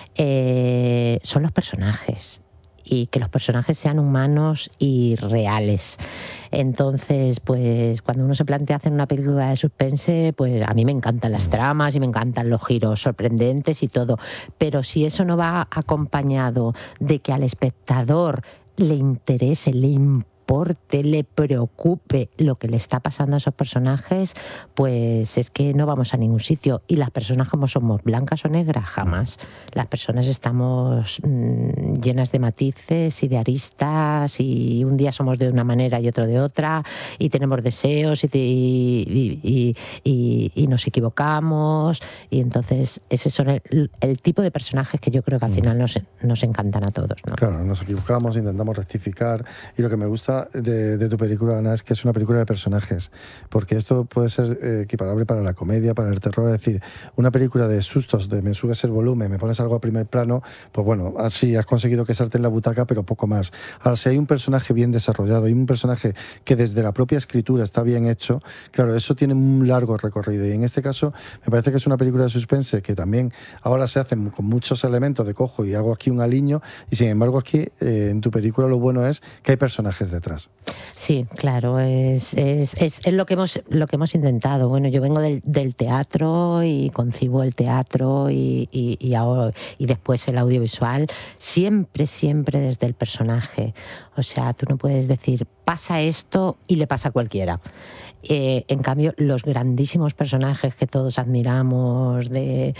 eh, son los personajes y que los personajes sean humanos y reales. Entonces, pues cuando uno se plantea hacer una película de suspense, pues a mí me encantan las tramas y me encantan los giros sorprendentes y todo, pero si eso no va acompañado de que al espectador le interese, le importe importe, le preocupe lo que le está pasando a esos personajes, pues es que no vamos a ningún sitio. Y las personas, como somos, blancas o negras, jamás. Las personas estamos mmm, llenas de matices y de aristas, y un día somos de una manera y otro de otra, y tenemos deseos y, y, y, y, y nos equivocamos, y entonces ese son el, el tipo de personajes que yo creo que al final nos, nos encantan a todos, ¿no? Claro, nos equivocamos, intentamos rectificar, y lo que me gusta de, de tu película, Ana, es que es una película de personajes, porque esto puede ser eh, equiparable para la comedia, para el terror, es decir, una película de sustos, de me subes el volumen, me pones algo a primer plano, pues bueno, así has conseguido que salte en la butaca, pero poco más. Ahora, si hay un personaje bien desarrollado y un personaje que desde la propia escritura está bien hecho, claro, eso tiene un largo recorrido, y en este caso me parece que es una película de suspense que también ahora se hace con muchos elementos de cojo y hago aquí un aliño, y sin embargo aquí eh, en tu película lo bueno es que hay personajes detrás. Sí, claro, es, es, es, es lo que hemos lo que hemos intentado. Bueno, yo vengo del, del teatro y concibo el teatro y, y, y, ahora, y después el audiovisual, siempre, siempre desde el personaje. O sea, tú no puedes decir, pasa esto y le pasa a cualquiera. Eh, en cambio, los grandísimos personajes que todos admiramos, de,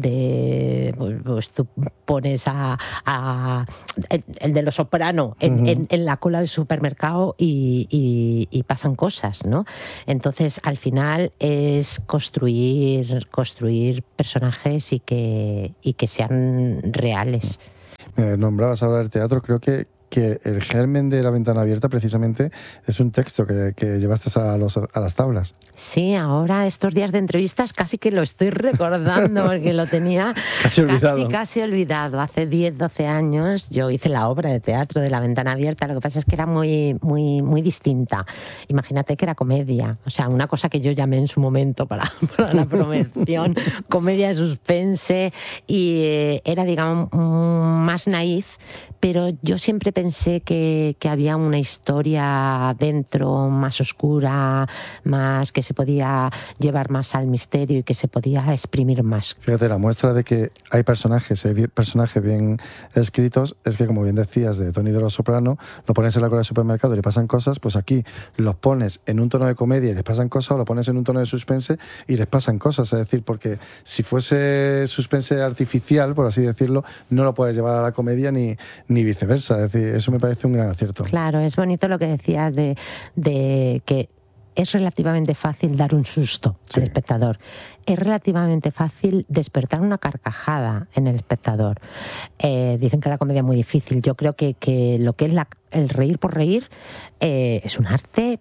de pues, pues tú pones a, a el, el de Los Soprano en, uh-huh. en, en la cola del supermercado y, y, y pasan cosas, ¿no? Entonces, al final es construir, construir personajes y que, y que sean reales. Me nombrabas ahora del teatro, creo que que el germen de La Ventana Abierta precisamente es un texto que, que llevaste a, los, a las tablas. Sí, ahora estos días de entrevistas casi que lo estoy recordando porque lo tenía casi olvidado. Casi, casi olvidado. Hace diez, doce años yo hice la obra de teatro de La Ventana Abierta, lo que pasa es que era muy, muy, muy distinta. Imagínate que era comedia, o sea, una cosa que yo llamé en su momento para, para la promoción, comedia de suspense, y eh, era, digamos, más naif, pero yo siempre pensé que, que había una historia dentro más oscura, más que se podía llevar más al misterio y que se podía exprimir más. Fíjate, la muestra de que hay personajes, hay personajes bien escritos, es que, como bien decías, de Tony de Los Soprano, lo pones en la cola del supermercado y le pasan cosas, pues aquí los pones en un tono de comedia y les pasan cosas, o lo pones en un tono de suspense y les pasan cosas. Es decir, porque si fuese suspense artificial, por así decirlo, no lo puedes llevar a la comedia ni, ni viceversa. Es decir, eso me parece un gran acierto. Claro, es bonito lo que decías de, de que es relativamente fácil dar un susto sí. al espectador. Es relativamente fácil despertar una carcajada en el espectador. Eh, dicen que la comedia es muy difícil. Yo creo que, que lo que es la, el reír por reír eh, es un arte,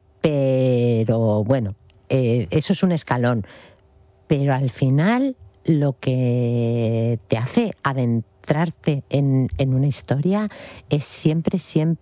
pero bueno, eh, eso es un escalón. Pero al final lo que te hace adentrarte en, en una historia es siempre,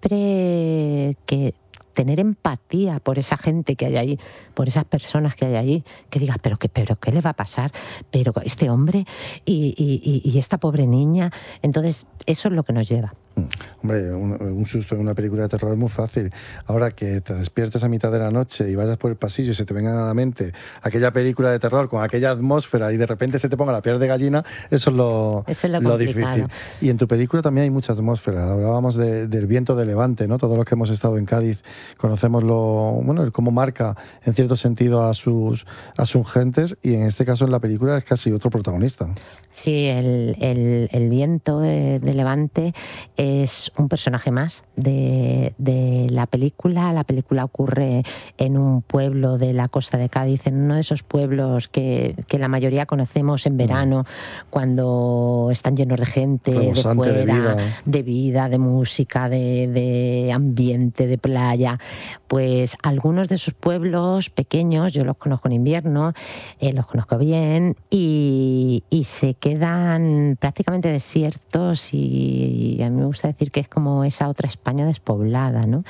siempre que tener empatía por esa gente que hay ahí, por esas personas que hay ahí, que digas, pero qué, pero qué le va a pasar, pero este hombre y, y, y esta pobre niña. Entonces, eso es lo que nos lleva. Hombre, un, un susto en una película de terror es muy fácil. Ahora que te despiertes a mitad de la noche y vayas por el pasillo y se te vengan a la mente aquella película de terror con aquella atmósfera y de repente se te ponga la piel de gallina, eso es lo, eso es lo, lo difícil. Y en tu película también hay mucha atmósfera. Hablábamos de, del viento de levante, ¿no? Todos los que hemos estado en Cádiz conocemos lo, bueno, cómo marca en cierto sentido a sus, a sus gentes, y en este caso en la película es casi otro protagonista. Sí, el, el, el viento de, de levante es un personaje más de, de la película. La película ocurre en un pueblo de la costa de Cádiz, en uno de esos pueblos que, que la mayoría conocemos en verano, cuando están llenos de gente, de fuera, de vida. de vida, de música, de, de ambiente, de playa. Pues algunos de esos pueblos pequeños, yo los conozco en invierno, eh, los conozco bien, y, y se quedan prácticamente desiertos, y, y a mí me gusta decir que es como esa otra España despoblada, ¿no?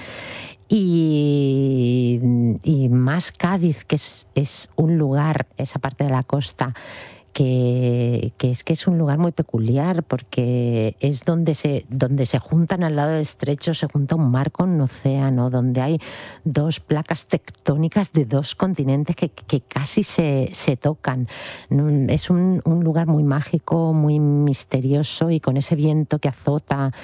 Y, y más Cádiz, que es, es un lugar, esa parte de la costa, que, que es que es un lugar muy peculiar porque es donde se, donde se juntan al lado del estrecho, se junta un mar con un océano, donde hay dos placas tectónicas de dos continentes que, que casi se, se tocan. Es un, un lugar muy mágico, muy misterioso y con ese viento que azota,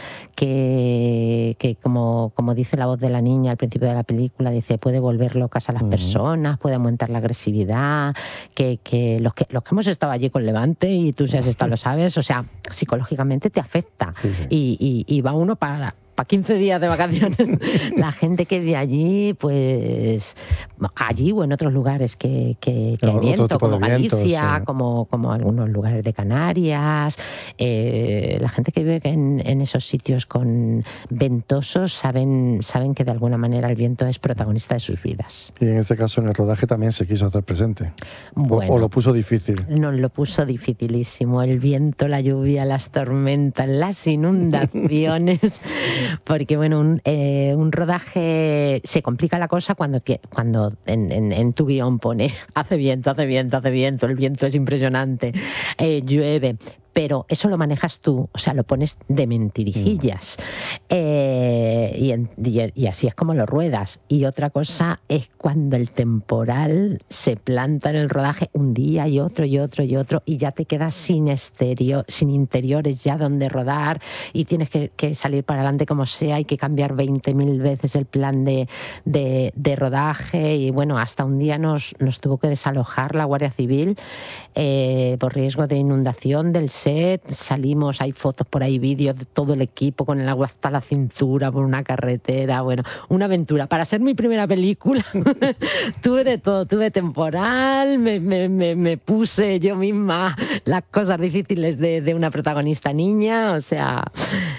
que, que como, como dice la voz de la niña al principio de la película, dice, puede volver locas a las uh-huh. personas, puede aumentar la agresividad, que, que, los que los que hemos estado allí con Levante, y tú si has estado lo sabes, o sea, psicológicamente te afecta. Sí, sí. Y, y, y va uno para... para quince días de vacaciones. La gente que vive allí, pues allí o en otros lugares que, que, que hay viento, como Galicia, vientos, sí. como, como algunos lugares de Canarias. Eh, la gente que vive en, en esos sitios con ventosos saben, saben que de alguna manera el viento es protagonista de sus vidas. Y en este caso en el rodaje también se quiso hacer presente. Bueno, o, o lo puso difícil. Nos lo puso dificilísimo. El viento, la lluvia, las tormentas, las inundaciones... Porque, bueno, un, eh, un rodaje se complica la cosa cuando, cuando en, en, en tu guión pone hace viento, hace viento, hace viento, el viento es impresionante, eh, llueve. Pero eso lo manejas tú, o sea, lo pones de mentirijillas. Mm. Eh, y, en, y, y así es como lo ruedas. Y otra cosa es cuando el temporal se planta en el rodaje un día y otro y otro y otro, y ya te quedas sin exterior, sin interiores ya donde rodar, y tienes que, que salir para adelante como sea, hay que cambiar veinte mil veces el plan de, de, de rodaje. Y bueno, hasta un día nos, nos tuvo que desalojar la Guardia Civil eh, por riesgo de inundación del set. Salimos, hay fotos por ahí, vídeos de todo el equipo con el agua hasta la cintura por una carretera. Bueno, una aventura. Para ser mi primera película tuve de todo, tuve temporal, me, me, me, me puse yo misma las cosas difíciles de, de una protagonista niña, o sea...